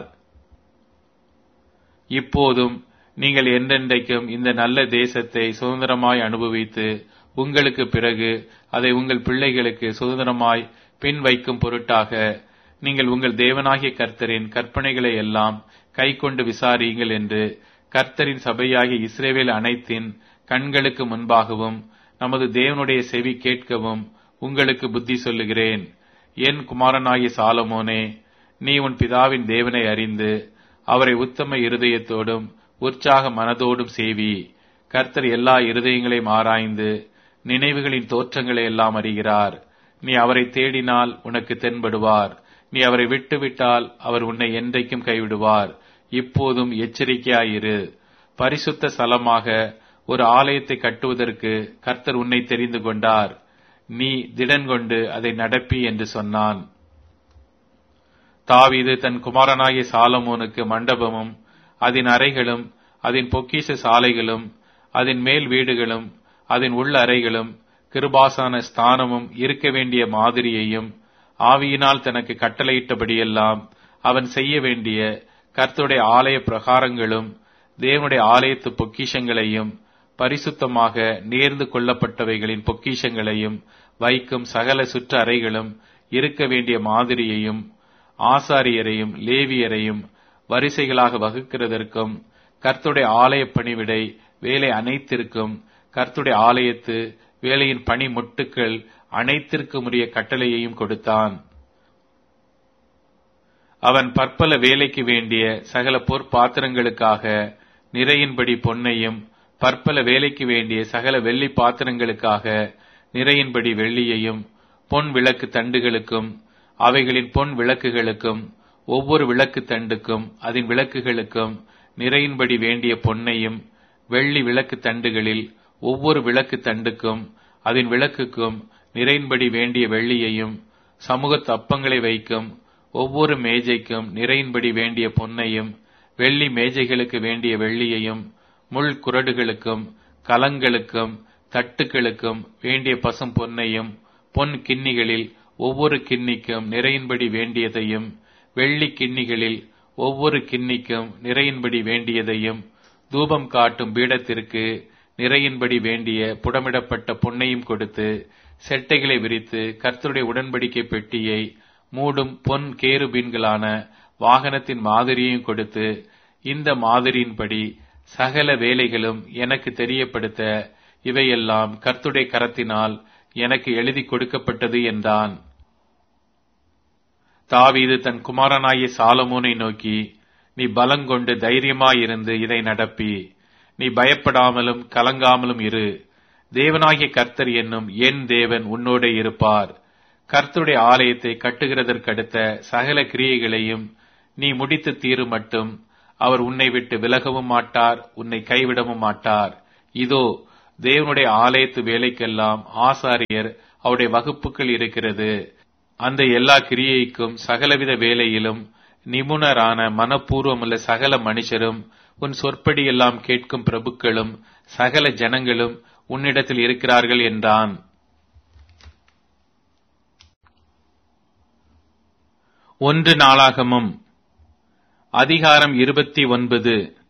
இப்போதும் நீங்கள் என்றென்றைக்கும் இந்த நல்ல தேசத்தை சுதந்திரமாய் அனுபவித்து உங்களுக்கு பிறகு அதை உங்கள் பிள்ளைகளுக்கு சுதந்திரமாய் பின் வைக்கும் பொருட்டாக நீங்கள் உங்கள் தேவனாகிய கர்த்தரின் கற்பனைகளை எல்லாம் கை கொண்டு விசாரியுங்கள் என்று கர்த்தரின் சபையாகிய இஸ்ரவேல் அனைத்தின் கண்களுக்கு முன்பாகவும் நமது தேவனுடைய செவி கேட்கவும் உங்களுக்கு புத்தி சொல்லுகிறேன். என் குமாரனாகிய சாலமோனே, நீ உன் பிதாவின் தேவனை அறிந்து அவரை உத்தம இருதயத்தோடும் உற்சாக மனதோடும் சேவி. கர்த்தர் எல்லா இருதயங்களையும் ஆராய்ந்து நினைவுகளின் தோற்றங்களை எல்லாம் அறிகிறார். நீ அவரை தேடினால் உனக்கு தென்படுவார். நீ அவரை விட்டுவிட்டால் அவர் உன்னை என்றைக்கும் கைவிடுவார். இப்போதும் எச்சரிக்கையாயிரு. பரிசுத்த ஸ்தலமாக ஒரு ஆலயத்தை கட்டுவதற்கு கர்த்தர் உன்னை தெரிந்து கொண்டார். நீ திடன் கொண்டு அதை நடப்பி என்று சொன்னான். தாவீது தன் குமாரனாகிய சாலமோனுக்கு மண்டபமும் அதன் அறைகளும் அதன் பொக்கிஷ சாலைகளும் அதன் மேல் வீடுகளும் அதன் உள்ள அறைகளும் கிருபாசான ஸ்தானமும் இருக்க வேண்டிய மாதிரியையும் ஆவியினால் தனக்கு கட்டளையிட்டபடியெல்லாம் அவன் செய்ய வேண்டிய கர்த்தருடைய ஆலய பிரகாரங்களும் தேவனுடைய ஆலயத்து பொக்கிஷங்களையும் பரிசுத்தமாக நேர்ந்து கொள்ளப்பட்டவைகளின் பொக்கிஷங்களையும் வைக்கும் சகல சுற்ற அறைகளும் இருக்க வேண்டிய மாதிரியையும் ஆசாரியரையும் லேவியரையும் வரிசைகளாக வகுக்கிறதற்கும் கர்த்தருடைய ஆலய பணிவிடை வேலை அனைத்திற்கும் கர்த்தருடைய ஆலயத்து வேலையின் பணி முட்டுக்கள் அனைத்திற்கும் உரிய கட்டளையையும் கொடுத்தான். அவன் பற்பல வேலைக்கு வேண்டிய சகல பொற்பாத்திரங்களுக்காக நிறையின்படி பொன்னையும் பற்பல வேலைக்கு வேண்டிய சகல வெள்ளி பாத்திரங்களுக்காக நிறையின்படி வெள்ளியையும் பொன் விளக்கு தண்டுகளுக்கும் அவைகளின் பொன் விளக்குகளுக்கும் ஒவ்வொரு விளக்கு தண்டுக்கும் அதன் விளக்குகளுக்கும் நிறையின்படி வேண்டிய பொன்னையும் வெள்ளி விளக்கு தண்டுகளில் ஒவ்வொரு விளக்கு தண்டுக்கும் அதன் விளக்குக்கும் நிறையின்படி வேண்டிய வெள்ளியையும் சமூகத்து அப்பங்களை வைக்கும் ஒவ்வொரு மேஜைக்கும் நிறையின்படி வேண்டிய பொன்னையும் வெள்ளி மேஜைகளுக்கு வேண்டிய வெள்ளியையும் முள் குறடுகளுக்கும் கலங்களுக்கும் தட்டுக்களுக்கும் வேண்டிய பசும் பொன்னையும் பொன் கிண்ணிகளில் ஒவ்வொரு கிண்ணிக்கும் நிறையின்படி வேண்டியதையும் வெள்ளி கிண்ணிகளில் ஒவ்வொரு கிண்ணிக்கும் நிறையின்படி வேண்டியதையும் தூபம் காட்டும் பீடத்திற்கு நிறையின்படி வேண்டிய புடமிடப்பட்ட பொன்னையும் கொடுத்து செட்டைகளை விரித்து கர்த்தருடைய உடன்படிக்கை பெட்டியை மூடும் பொன் கேருபீன்களான வாகனத்தின் மாதிரியையும் கொடுத்து, இந்த மாதிரியின்படி சகல வேலைகளும் எனக்கு தெரியப்படுத்த இவையெல்லாம் கர்த்தருடைய கரத்தினால் எனக்கு எழுதி கொடுக்கப்பட்டது என்றான். தாவீது தன் குமாரனாகிய சாலமோனை நோக்கி, நீ பலங்கொண்டு தைரியமாயிருந்து இதை நடப்பி, நீ பயப்படாமலும் கலங்காமலும் இரு. தேவனாகிய கர்த்தர் என்னும் என் தேவன் உன்னோடே இருப்பார். கர்த்தருடைய ஆலயத்தை கட்டுகிறதற்கடுத்த சகல கிரியைகளையும் நீ முடித்து தீரும் மட்டும் அவர் உன்னை விட்டு விலகவும் மாட்டார், உன்னை கைவிடவும் மாட்டார். இதோ தேவனுடைய ஆலயத்து வேலைக்கெல்லாம் ஆசாரியர் அவருடைய வகுப்புகள் இருக்கிறது. அந்த எல்லா கிரியைக்கும் சகலவித வேலையிலும் நிபுணரான மனப்பூர்வமுள்ள சகல மனுஷரும் உன் சொற்படி எல்லாம் கேட்கும் பிரபுக்களும் சகல ஜனங்களும் உன்னிடத்தில் இருக்கிறார்கள் என்றான். ஒன்று நாளாகமம் அதிகாரம் இருபத்தி ஒன்பது.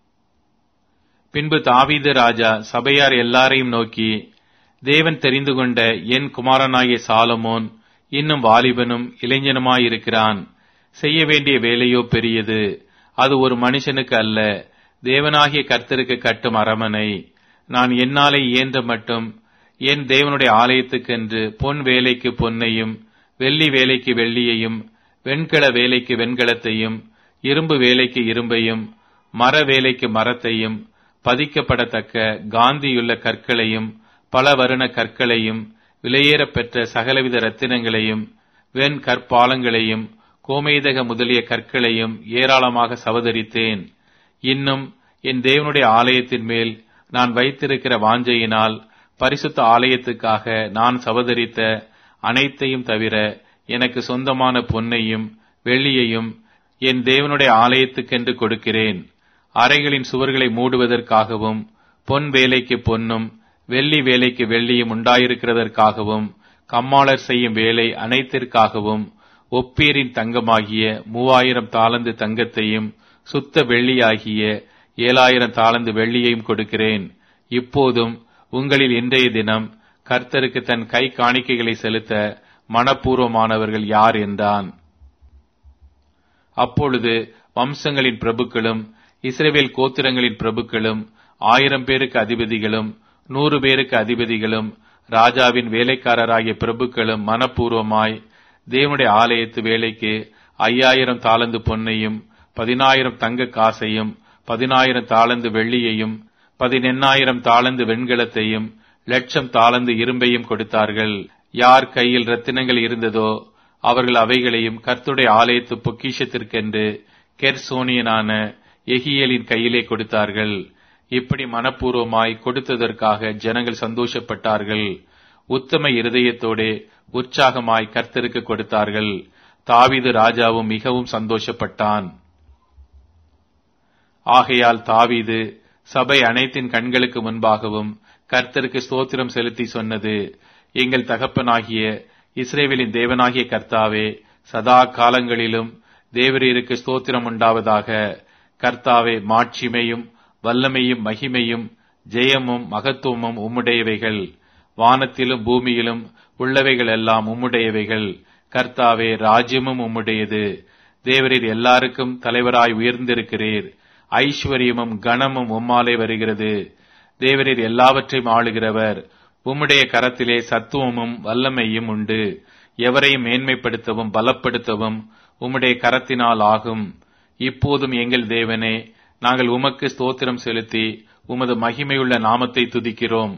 பின்பு தாவீது ராஜா சபையார் எல்லாரையும் நோக்கி, தேவன் தெரிந்து கொண்ட என் குமாரனாகிய சாலமோன் இன்னும் வாலிபனும் இளைஞனுமாயிருக்கிறான். செய்ய வேண்டிய வேலையோ பெரியது. அது ஒரு மனுஷனுக்கு அல்ல, தேவனாகிய கர்த்தருக்கு கட்டும் அரமனை. நான் என்னாலே இயன்ற மட்டும் என் தேவனுடைய ஆலயத்துக்கென்று பொன் வேலைக்கு பொன்னையும், வெள்ளி வேலைக்கு வெள்ளியையும், வெண்கல வேலைக்கு வெண்கலத்தையும், இரும்பு வேலைக்கு இரும்பையும், மர வேலைக்கு மரத்தையும், பதிக்கப்படத்தக்க காந்தியுள்ள கற்களையும், பல வருண கற்களையும், விலையேறப் பெற்ற சகலவித ரத்தினங்களையும், வெண் கற்பாலங்களையும், கோமேதக முதலிய கற்களையும் ஏராளமாக சவதரித்தேன். இன்னும் என் தேவனுடைய ஆலயத்தின் மேல் நான் வைத்திருக்கிற வாஞ்சையினால் பரிசுத்த ஆலயத்துக்காக நான் சவதரித்த அனைத்தையும் தவிர எனக்கு சொந்தமான பொன்னையும் வெள்ளியையும் என் தேவனுடைய ஆலயத்துக்கென்று கொடுக்கிறேன். அறைகளின் சுவர்களை மூடுவதற்காகவும் பொன் வேலைக்கு பொன்னும் வெள்ளி வேலைக்கு வெள்ளியும் உண்டாயிருக்கிறதற்காகவும் கம்மாளர் செய்யும் வேலை அனைத்திற்காகவும் ஒப்பீரின் தங்கமாகிய மூவாயிரம் தாலந்து தங்கத்தையும் சுத்த வெள்ளியாகிய ஏழாயிரம் தாலந்து வெள்ளியையும் கொடுக்கிறேன். இப்போதும் உங்களில் இன்றைய தினம் கர்த்தருக்கு தன் கை காணிக்கைகளை செலுத்த மனப்பூர்வமானவர்கள் யார் என்றான். அப்பொழுது வம்சங்களின் பிரபுக்களும் இஸ்ரவேல் கோத்திரங்களின் பிரபுக்களும் ஆயிரம் பேருக்கு அதிபதிகளும் நூறு பேருக்கு அதிபதிகளும் ராஜாவின் வேலைக்காரராகிய பிரபுக்களும் மனப்பூர்வமாய் தேவனுடைய ஆலயத்து வேலைக்கு ஐயாயிரம் தாலந்து பொன்னையும் பதினாயிரம் தங்க காசையும் பதினாயிரம் தாலந்து வெள்ளியையும் பதினெண்ணாயிரம் தாலந்து வெண்கலத்தையும் லட்சம் தாலந்து இரும்பையும் கொடுத்தார்கள். யார் கையில் ரத்தினங்கள் இருந்ததோ அவர்கள் அவைகளையும் கர்த்தருடைய ஆலயத்து பொக்கிஷத்திற்கென்று கெர்சோனியனான எகியேலின் கையிலே கொடுத்தார்கள். இப்படி மனப்பூர்வமாய் கொடுத்ததற்காக ஜனங்கள் சந்தோஷப்பட்டார்கள். உத்தம இருதயத்தோடே உற்சாகமாய் கர்த்தருக்கு கொடுத்தார்கள். தாவீது ராஜாவும் மிகவும் சந்தோஷப்பட்டான். ஆகையால் தாவீது சபை அனைத்தின் கண்களுக்கு முன்பாகவும் கர்த்தருக்கு ஸ்தோத்திரம் செலுத்தி சொன்னது, எங்கள் தகப்பனாகிய இஸ்ரவேலின் தேவனாகிய கர்த்தாவே, சதா காலங்களிலும் தேவரீருக்கு ஸ்தோத்திரம் உண்டாவதாக. கர்த்தாவே, மாட்சிமையும் வல்லமையும் மகிமையும் ஜெயமும் மகத்துவமும் உம்முடையவைகள். வானத்திலும் பூமியிலும் உள்ளவைகள் எல்லாம் உம்முடையவைகள். கர்த்தாவே, ராஜ்யமும் உம்முடையது. தேவரீர் எல்லாருக்கும் தலைவராய் உயர்ந்திருக்கிறீர். ஐஸ்வர்யமும் கனமும் உம்மாலே வருகிறது. தேவரீர் எல்லாவற்றையும் ஆளுகிறவர். உம்முடைய கரத்திலே சத்துவமும் வல்லமையும் உண்டு. எவரையும் மேன்மைப்படுத்தவும் பலப்படுத்தவும் உம்முடைய கரத்தினால் ஆகும். இப்போதும் எங்கள் தேவனே, நாங்கள் உமக்கு ஸ்தோத்திரம் செலுத்தி உமது மகிமையுள்ள நாமத்தை துதிக்கிறோம்.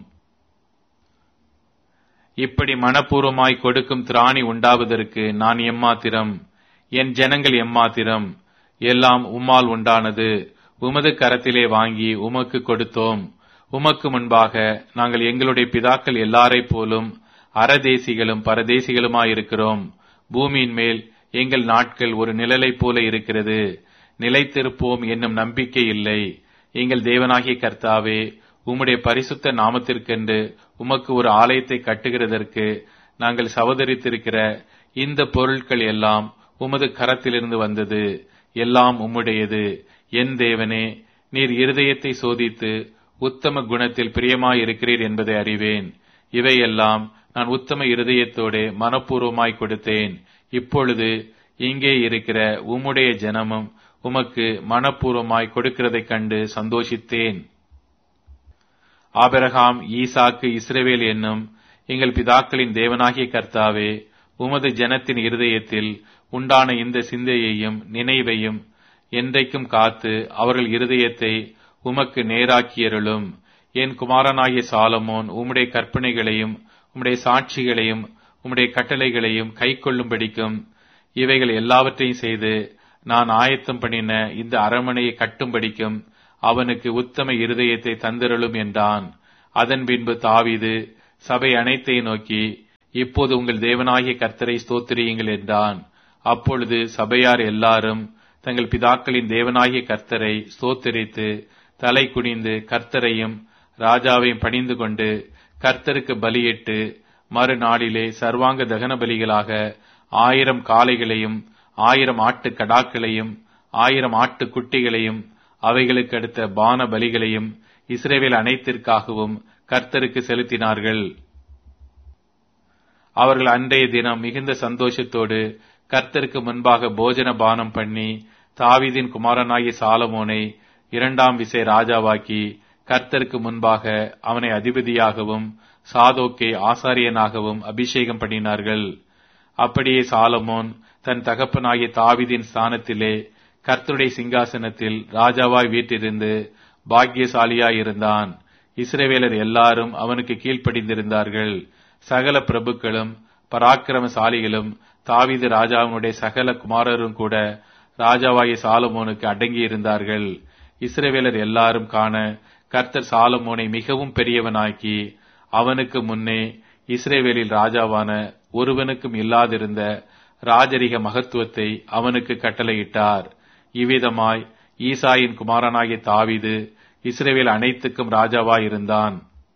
இப்படி மனப்பூர்வமாய் கொடுக்கும் திராணி உண்டாவதற்கு நான் எம்மாத்திரம், என் ஜனங்கள் எம்மாத்திரம்? எல்லாம் உம்மால் உண்டானது. உமது கரத்திலே வாங்கி உமக்கு கொடுத்தோம். உமக்கு முன்பாக நாங்கள் எங்களுடைய பிதாக்கள் எல்லாரை போலும் அரதேசிகளும் பரதேசிகளுமாயிருக்கிறோம். பூமியின் மேல் எங்கள் நாட்கள் ஒரு நிழலைப் போல இருக்கிறது. நிலைத்திருப்போம் என்னும் நம்பிக்கை இல்லை. எங்கள் தேவனாகிய கர்த்தாவே, உம்முடைய பரிசுத்த நாமத்திற்கென்று உமக்கு ஒரு ஆலயத்தை கட்டுகிறதற்கு நாங்கள் சவதரித்திருக்கிற இந்த பொருட்கள் எல்லாம் உமது கரத்திலிருந்து வந்தது. எல்லாம் உம்முடையது. என் தேவனே, நீர் இருதயத்தை சோதித்து உத்தம குணத்தில் பிரியமாயிருக்கிறீர் என்பதை அறிவேன். இவையெல்லாம் நான் உத்தம இருதயத்தோடு மனப்பூர்வமாய் கொடுத்தேன். இப்பொழுது இங்கே இருக்கிற உம்முடைய ஜனமும் உமக்கு மனப்பூர்வமாய் கொடுக்கிறதைக் கண்டு சந்தோஷித்தேன். ஆபிரகாம், ஈசாக்கு, இஸ்ரவேல் என்னும் எங்கள் பிதாக்களின் தேவனாகிய கர்த்தாவே, உமது ஜனத்தின் இருதயத்தில் உண்டான இந்த சிந்தையையும் நினைவையும் என்றைக்கும் காத்து அவர்கள் இருதயத்தை உமக்கு நேராக்கியருளும். என் குமாரனாகிய சாலமோன் உம்முடைய கற்பனைகளையும் உம்முடைய சாட்சிகளையும் உம்முடைய கட்டளைகளையும் கைக்கொள்ளும்படிக்கும் இவைகள் எல்லாவற்றையும் செய்து நான் ஆயத்தம் பண்ணின இந்த அரண்மனையை கட்டும்படிக்கும் அவனுக்கு உத்தம இருதயத்தை தந்திரலும் என்றான். அதன் பின்பு தாவீது சபை அனைத்தையும் நோக்கி, இப்போது உங்கள் தேவனாகிய கர்த்தரை ஸ்தோத்திரியுங்கள் என்றான். அப்பொழுது சபையார் எல்லாரும் தங்கள் பிதாக்களின் தேவனாகிய கர்த்தரை ஸ்தோத்திரித்து தலை குனிந்து கர்த்தரையும் ராஜாவையும் பணிந்து கொண்டு கர்த்தருக்கு பலியிட்டு மறுநாளிலே சர்வாங்க தகன பலிகளாக ஆயிரம் காளைகளையும் ஆயிரம் ஆட்டு கடாக்களையும் ஆயிரம் ஆட்டு குட்டிகளையும் அவைகளுக்கு அடுத்த பான பலிகளையும் இஸ்ரவேல் அனைத்திற்காகவும் கர்த்தருக்கு செலுத்தினார்கள். அவர்கள் அன்றைய தினம் மிகுந்த சந்தோஷத்தோடு கர்த்தருக்கு முன்பாக போஜன பானம் பண்ணி தாவீதின் குமாரனாகிய சாலமோனை இரண்டாம் விசை ராஜாவாக்கி கர்த்தருக்கு முன்பாக அவனை அதிபதியாகவும் சாதோக்கை ஆசாரியனாகவும் அபிஷேகம் பண்ணினார்கள். அப்படியே சாலமோன் தன் தகப்பனாகிய தாவீதின் ஸ்தானத்திலே கர்த்தருடைய சிங்காசனத்தில் ராஜாவாய் வீற்றிருந்து பாக்கியசாலியாயிருந்தான். இஸ்ரவேலர் எல்லாரும் அவனுக்கு கீழ்ப்படிந்திருந்தார்கள். சகல பிரபுக்களும் பராக்கிரமசாலிகளும் தாவீது ராஜாவினுடைய சகல குமாரரும் கூட ராஜாவாகிய சாலமோனுக்கு அடங்கி இருந்தார்கள். இஸ்ரவேலர் எல்லாரும் காண கர்த்தர் சாலமோனை மிகவும் பெரியவனாக்கி அவனுக்கு முன்னே இஸ்ரவேலில் ராஜாவான ஒருவனுக்கும் இல்லாதிருந்த ராஜரிக மகத்துவத்தை அவனுக்கு கட்டளையிட்டார். இவ்விதமாய் ஈசாயின் குமாரனாகிய தாவீது இஸ்ரவேல் அனைத்துக்கும் ராஜாவாயிருந்தான்.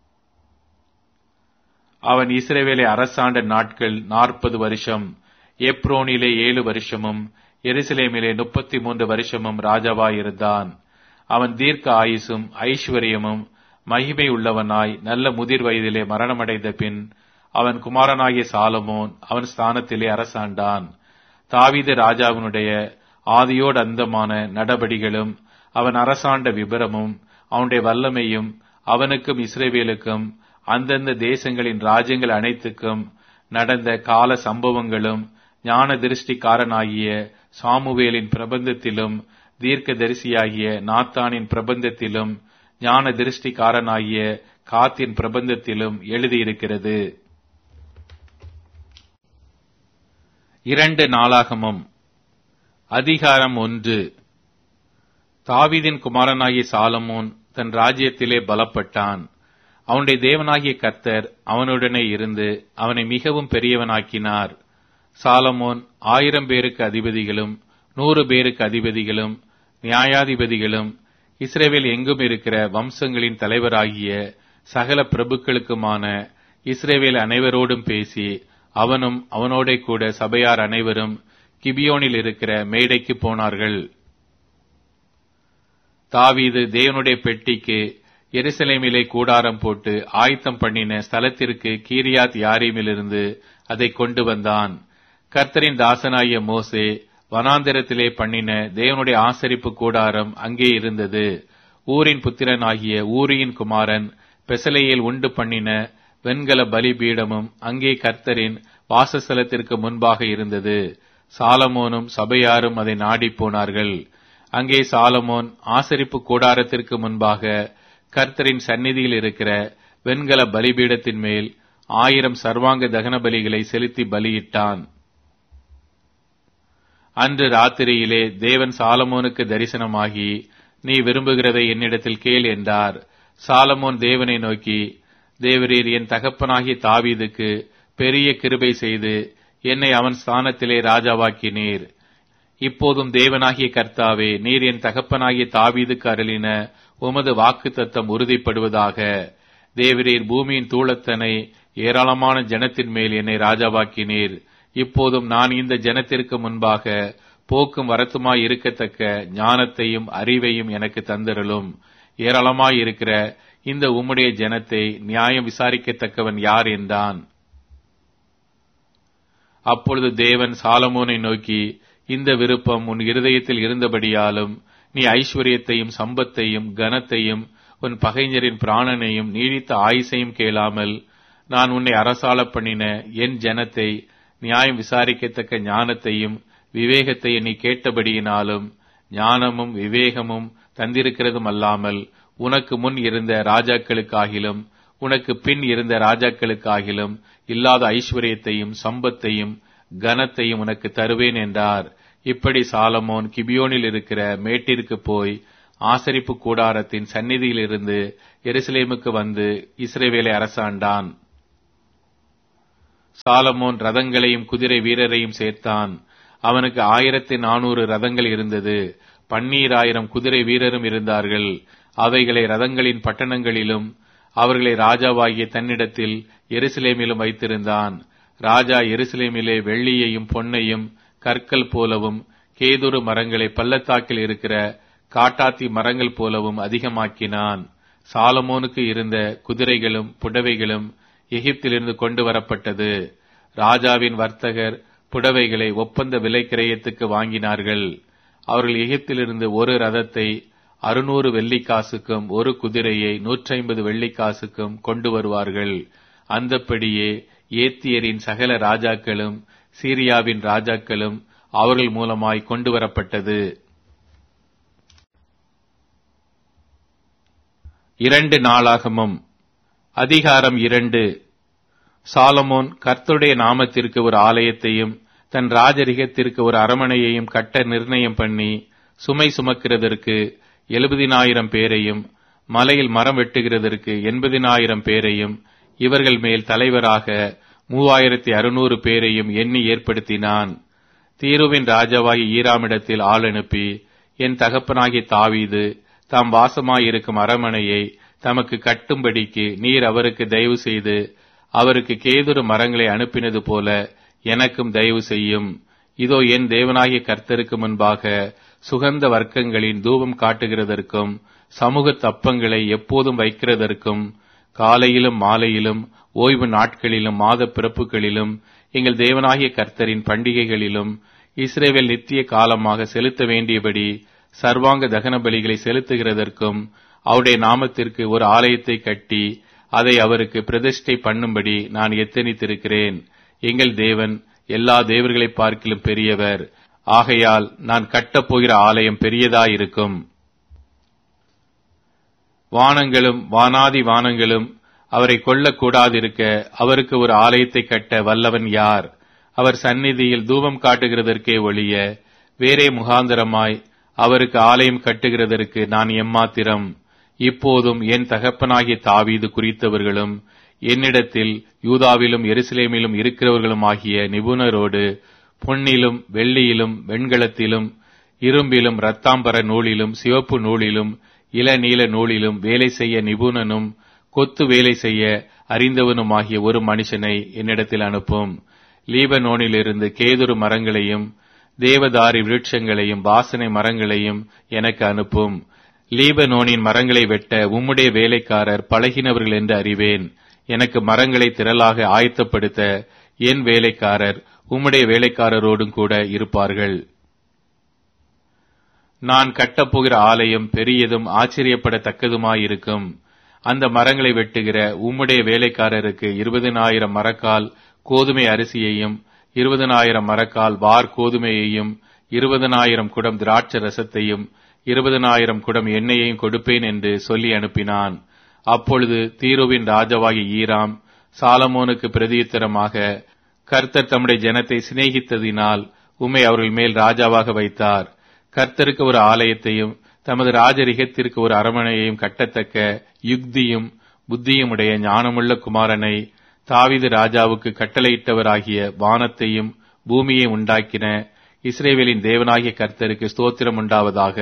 அவன் இஸ்ரவேலை அரசாண்ட நாட்கள் நாற்பது வருஷம். எப்ரோனிலே ஏழு வருஷமும் எருசலேமிலே முப்பத்தி மூன்று வருஷமும் ராஜாவாயிருந்தான். அவன் தீர்க்க ஆயுசும் ஐஸ்வர்யமும் மகிமை உள்ளவனாய் நல்ல முதிர் வயதிலே மரணமடைந்த பின் அவன் குமாரனாகிய சாலமோன் அவன் ஸ்தானத்திலே அரசாண்டான். தாவீது ராஜாவினுடைய ஆதியோடு அந்தமான நடபடிகளும் அவன் அரசாண்ட விபரமும் அவனுடைய வல்லமையும் அவனுக்கும் இஸ்ரவேலுக்கும் அந்தந்த தேசங்களின் ராஜ்யங்கள் அனைத்துக்கும் நடந்த கால சம்பவங்களும் ஞான திருஷ்டிக்காரனாகிய சாமுவேலின் பிரபந்தத்திலும் தீர்க்க தரிசியாகிய நாத்தானின் பிரபந்தத்திலும் ஞான திருஷ்டிக்காரனாகிய காத்தின் பிரபந்தத்திலும் எழுதியிருக்கிறது. இரண்டு நாளாகமும் அதிகாரம் ஒன்று. தாவீதின் குமாரனாகிய சாலமோன் தன் ராஜ்யத்திலே பலப்பட்டான். அவனுடைய தேவனாகிய கர்த்தர் அவனுடனே இருந்து அவனை மிகவும் பெரியவனாக்கினார். சாலமோன் ஆயிரம் பேருக்கு அதிபதிகளும் நூறு பேருக்கு அதிபதிகளும் நியாயாதிபதிகளும் இஸ்ரவேல் எங்கும் இருக்கிற வம்சங்களின் தலைவராகிய சகல பிரபுக்களுக்குமான இஸ்ரவேல் அனைவரோடும் பேசி அவனும் அவனோட கூட சபையார் அனைவரும் கிபியோனில் இருக்கிற மேடைக்கு போனார்கள். தாவீது தேவனுடைய பெட்டிக்கு எருசலேமிலே கூடாரம் போட்டு ஆயத்தம் பண்ணின ஸ்தலத்திற்கு கீரியாத் யாரீமிலிருந்து அதை கொண்டு வந்தான். கர்த்தரின் தாசனாகிய மோசே வனாந்திரத்திலே பண்ணின தேவனுடைய ஆசரிப்பு கூடாரம் அங்கே இருந்தது. ஊரின் புத்திரனாகிய ஊரியின் குமாரன் பெசலையில் உண்டு பண்ணின வெண்கல பலிபீடமும் அங்கே கர்த்தரின் வாசஸ்தலத்திற்கு முன்பாக இருந்தது. சாலமோனும் சபையாரும் அதை நாடி போனார்கள். அங்கே சாலமோன் ஆசரிப்பு கூடாரத்திற்கு முன்பாக கர்த்தரின் சந்நிதியில் இருக்கிற வெண்கல பலிபீடத்தின் மேல் ஆயிரம் சர்வாங்க தகன பலிகளை செலுத்தி பலியிட்டான். அன்று ராத்திரியிலே தேவன் சாலமோனுக்கு தரிசனமாகி, நீ விரும்புகிறதை என்னிடத்தில் கேள் என்றார். சாலமோன் தேவனை நோக்கி, தேவரீர் என் தகப்பனாகிய தாவீதுக்கு பெரிய கிருபை செய்து என்னை அவன் ஸ்தானத்திலே ராஜாவாக்கினீர். இப்போதும் தேவனாகிய கர்த்தாவே, நீர் என் தகப்பனாகிய தாவீதுக்கு அருளின உமது வாக்கு தத்தம் உறுதிப்படுவதாக. தேவரீர் பூமியின் தூளத்தனை ஏராளமான ஜனத்தின் மேல் என்னை ராஜாவாக்கினீர். இப்போதும் நான் இந்த ஜனத்திற்கு முன்பாக போக்கும் வரத்துமாய் இருக்கத்தக்க ஞானத்தையும் அறிவையும் எனக்கு தந்திரலும். ஏராளமாய் இருக்கிற இந்த உம்முடைய ஜனத்தை நியாயம் விசாரிக்கத்தக்கவன் யார் என்றான். அப்பொழுது தேவன் சாலமோனை நோக்கி, இந்த விருப்பம் உன் இருதயத்தில் இருந்தபடியாலும் நீ ஐஸ்வர்யத்தையும் சம்பத்தையும் கனத்தையும் உன் பகைஞரின் பிராணனையும் நீடித்த ஆயுசையும் கேளாமல் நான் உன்னை அரசாள பண்ணின என் ஜனத்தை நியாயம் விசாரிக்கத்தக்க ஞானத்தையும் விவேகத்தையும் நீ கேட்டபடியினாலும் ஞானமும் விவேகமும் தந்திருக்கிறதும் அல்லாமல் உனக்கு முன் இருந்த ராஜாக்களுக்காகிலும் உனக்கு பின் இருந்த ராஜாக்களுக்காகிலும் இல்லாத ஐஸ்வர்யத்தையும் சம்பத்தையும் கனத்தையும் உனக்கு தருவேன் என்றார். இப்படி சாலமோன் கிபியோனில் இருக்கிற மேட்டிற்கு போய் ஆசரிப்பு கூடாரத்தின் சந்நிதியிலிருந்து எருசலேமுக்கு வந்து இஸ்ரவேலை அரசாண்டான். சாலமோன் ரதங்களையும் குதிரை வீரரையும் சேர்த்தான். அவனுக்கு ஆயிரத்தி நானூறு ரதங்கள் இருந்தது. பன்னீராயிரம் குதிரை வீரரும் இருந்தார்கள். அவைகளை ரதங்களின் பட்டணங்களிலும் அவர்களை ராஜாவாகிய தன்னிடத்தில் எருசலேமிலும் வைத்திருந்தான். ராஜா எருசலேமிலே வெள்ளியையும் பொன்னையும் கற்கள் போலவும் கேதுரு மரங்களை பள்ளத்தாக்கில் இருக்கிற காட்டாத்தி மரங்கள் போலவும் அதிகமாக்கினான். சாலமோனுக்கு இருந்த குதிரைகளும் புடவைகளும் எகிப்திலிருந்து கொண்டு வரப்பட்டது. ராஜாவின் வர்த்தகர் புடவைகளை ஒப்பந்த விலை கிரயத்துக்கு வாங்கினார்கள். அவர்கள் எகிப்திலிருந்து ஒரு ரதத்தை அறுநூறு வெள்ளிக்காசுக்கும் ஒரு குதிரையை நூற்றி ஐம்பது வெள்ளிக்காசுக்கும் கொண்டு வருவார்கள். அந்தப்படியே ஏத்தியரின் சகல ராஜாக்களும் சீரியாவின் ராஜாக்களும் அவர்கள் மூலமாய் கொண்டு வரப்பட்டது. இரண்டு நாளாகமும் அதிகாரம் இரண்டு. சாலமோன் கர்த்தருடைய நாமத்திற்கு ஒரு ஆலயத்தையும் தன் ராஜரிகத்திற்கு ஒரு அரமனையையும் கட்ட நிர்ணயம் பண்ணி சுமை சுமக்கிறதற்கு எழுபதினாயிரம் பேரையும் மலையில் மரம் வெட்டுகிறதற்கு எண்பதினாயிரம் பேரையும் இவர்கள் மேல் தலைவராக மூவாயிரத்தி அறுநூறு பேரையும் எண்ணி ஏற்படுத்தினான். தீருவின் ராஜாவாகி ஈராமிடத்தில் ஆள் அனுப்பி, என் தகப்பனாகிய தாவீது தாம் வாசமாயிருக்கும் அரமனையை தமக்கு கட்டும்படிக்கு நீர் அவருக்கு தயவு செய்து அவருக்கு கேதுரு மரங்களை அனுப்பினது போல எனக்கும் தயவு செய்யும். இதோ என் தேவனாகிய கர்த்தருக்கு முன்பாக சுகந்த வர்க்கங்களின் தூபம் காட்டுகிறதற்கும் சமூக தப்பங்களை எப்போதும் வைக்கிறதற்கும் காலையிலும் மாலையிலும் ஓய்வு நாட்களிலும் மாத பிறப்புகளிலும் எங்கள் தேவனாகிய கர்த்தரின் பண்டிகைகளிலும் இஸ்ரவேல் நித்திய காலமாக செலுத்த வேண்டியபடி சர்வாங்க தகன பலிகளை செலுத்துகிறதற்கும் அவருடைய நாமத்திற்கு ஒரு ஆலயத்தை கட்டி அதை அவருக்கு பிரதிஷ்டை பண்ணும்படி நான் எத்தனித்திருக்கிறேன். எங்கள் தேவன் எல்லா தேவர்களை பார்க்கிலும் பெரியவர். ஆகையால் நான் கட்டப்போகிற ஆலயம் பெரியதாயிருக்கும். வானங்களும் வானாதி வானங்களும் அவரை கொல்லக்கூடாதிருக்க அவருக்கு ஒரு ஆலயத்தை கட்ட வல்லவன் யார்? அவர் சந்நிதியில் தூபம் காட்டுகிறதற்கே ஒழிய வேறே முகாந்தரமாய் அவருக்கு ஆலயம் கட்டுகிறதற்கு நான் எம்மாத்திரம்? இப்போதும் என் தகப்பனாகிய தாவீது குறித்தவர்களும் என்னிடத்தில் யூதாவிலும் எருசலேமிலும் இருக்கிறவர்களும் ஆகிய நிபுணரோடு பொன்னிலும் வெள்ளியிலும் வெண்கலத்திலும் இரும்பிலும் இரத்தாம்பர நூலிலும் சிவப்பு நூலிலும் இளநீல நூலிலும் வேலை செய்ய நிபுணனும் கொத்து வேலை செய்ய அறிந்தவனுமாகிய ஒரு மனுஷனை என்னிடத்தில் அனுப்பும். லீபனோனிலிருந்து கேதுரு மரங்களையும் தேவதாரி விருட்சங்களையும் வாசனை மரங்களையும் எனக்கு அனுப்பும். லீபனோனின் மரங்களை வெட்ட உம்முடைய வேலைக்காரர் பழகினவர்கள் என்று அறிவேன். எனக்கு மரங்களை திரளாக ஆயத்தப்படுத்த என் வேலைக்காரர் உம்முடைய வேலைக்காரரோடும் கூட இருப்பார்கள். நான் கட்டப்போகிற ஆலயம் பெரியதும் ஆச்சரியப்படத்தக்கதுமாயிருக்கும். அந்த மரங்களை வெட்டுகிற உம்முடைய வேலைக்காரருக்கு இருபதினாயிரம் மரக்கால் கோதுமை அரிசியையும் இருபதினாயிரம் மரக்கால் வார் கோதுமையையும் இருபதினாயிரம் குடம் திராட்சை ரசத்தையும் இருபதினாயிரம் குடம் எண்ணெயையும் கொடுப்பேன் என்று சொல்லி அனுப்பினான். அப்பொழுது தீருவின் ராஜாவாகிய ஈராம் சாலமோனுக்கு பிரதியுத்தரமாக, கர்த்தர் தம்முடைய ஜனத்தை சிநேகித்ததினால் உம்மை அவர்கள் மேல் ராஜாவாக வைத்தார். கர்த்தருக்கு ஒரு ஆலயத்தையும் தமது ராஜரிகத்திற்கு ஒரு அரமனையையும் கட்டத்தக்க யுக்தியும் புத்தியுமுடைய ஞானமுள்ள குமாரனை தாவீது ராஜாவுக்கு கட்டளையிட்டவராகிய வானத்தையும் பூமியையும் உண்டாக்கின இஸ்ரவேலின் தேவனாகிய கர்த்தருக்கு ஸ்தோத்திரம் உண்டாவதாக.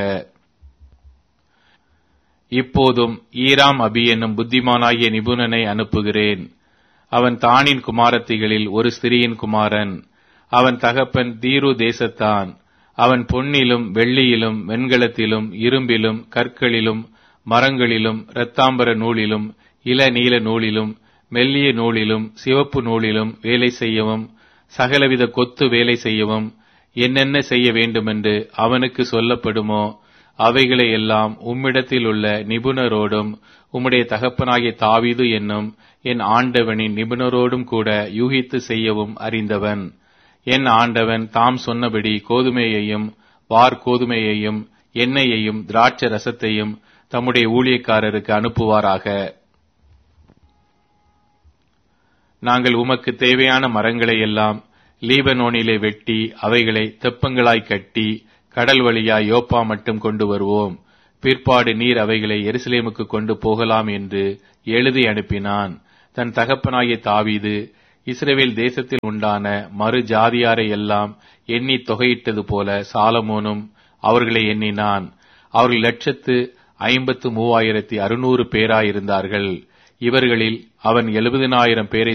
இப்போதும் ஈராம் அபி என்னும் புத்திமானாகிய நிபுணனை அனுப்புகிறேன். அவன் தானின் குமாரத்திகளில் ஒரு ஸ்திரியின் குமாரன். அவன் தகப்பன் தீரு தேசத்தான். அவன் பொன்னிலும் வெள்ளியிலும் வெண்கலத்திலும் இரும்பிலும் கற்களிலும் மரங்களிலும் இரத்தாம்பர நூலிலும் இளநீல நூலிலும் மெல்லிய நூலிலும் சிவப்பு நூலிலும் வேலை செய்யவும் சகலவித கொத்து வேலை செய்யவும் என்னென்ன செய்ய வேண்டுமென்று அவனுக்கு சொல்லப்படுமோ அவைகளை எல்லாம் உம்மிடத்தில் உள்ள நிபுணரோடும் உம்முடைய தகப்பனாகிய தாவீது என்னும் என் ஆண்டவனின் நிபுணரோடும் கூட யூகித்து செய்யவும் அறிந்தவன். என் ஆண்டவன் தாம் சொன்னபடி கோதுமையையும் வார் கோதுமையையும் எண்ணெயையும் திராட்சை ரசத்தையும் தம்முடைய ஊழியக்காரருக்கு அனுப்புவாராக. நாங்கள் உமக்கு தேவையான மரங்களை எல்லாம் லீபனோனிலே வெட்டி அவைகளை தெப்பங்களாய் கட்டி கடல் வழியாய் யோப்பா மட்டும் கொண்டு வருவோம். பிற்பாடு நீர் அவைகளை எருசலேமுக்கு கொண்டு போகலாம் என்று எழுதி அனுப்பினான். தன் தகப்பனாகிய தாவீது இஸ்ரவேல் தேசத்தில் உண்டான மறு ஜாதியாரை எல்லாம் எண்ணி தொகையிட்டது போல சாலமோனும் அவர்களை எண்ணினான். அவர்கள் லட்சத்து ஐம்பத்து மூவாயிரத்தி அறுநூறு பேராயிருந்தார்கள். இவர்களில் அவன் எழுபதினாயிரம் பேரை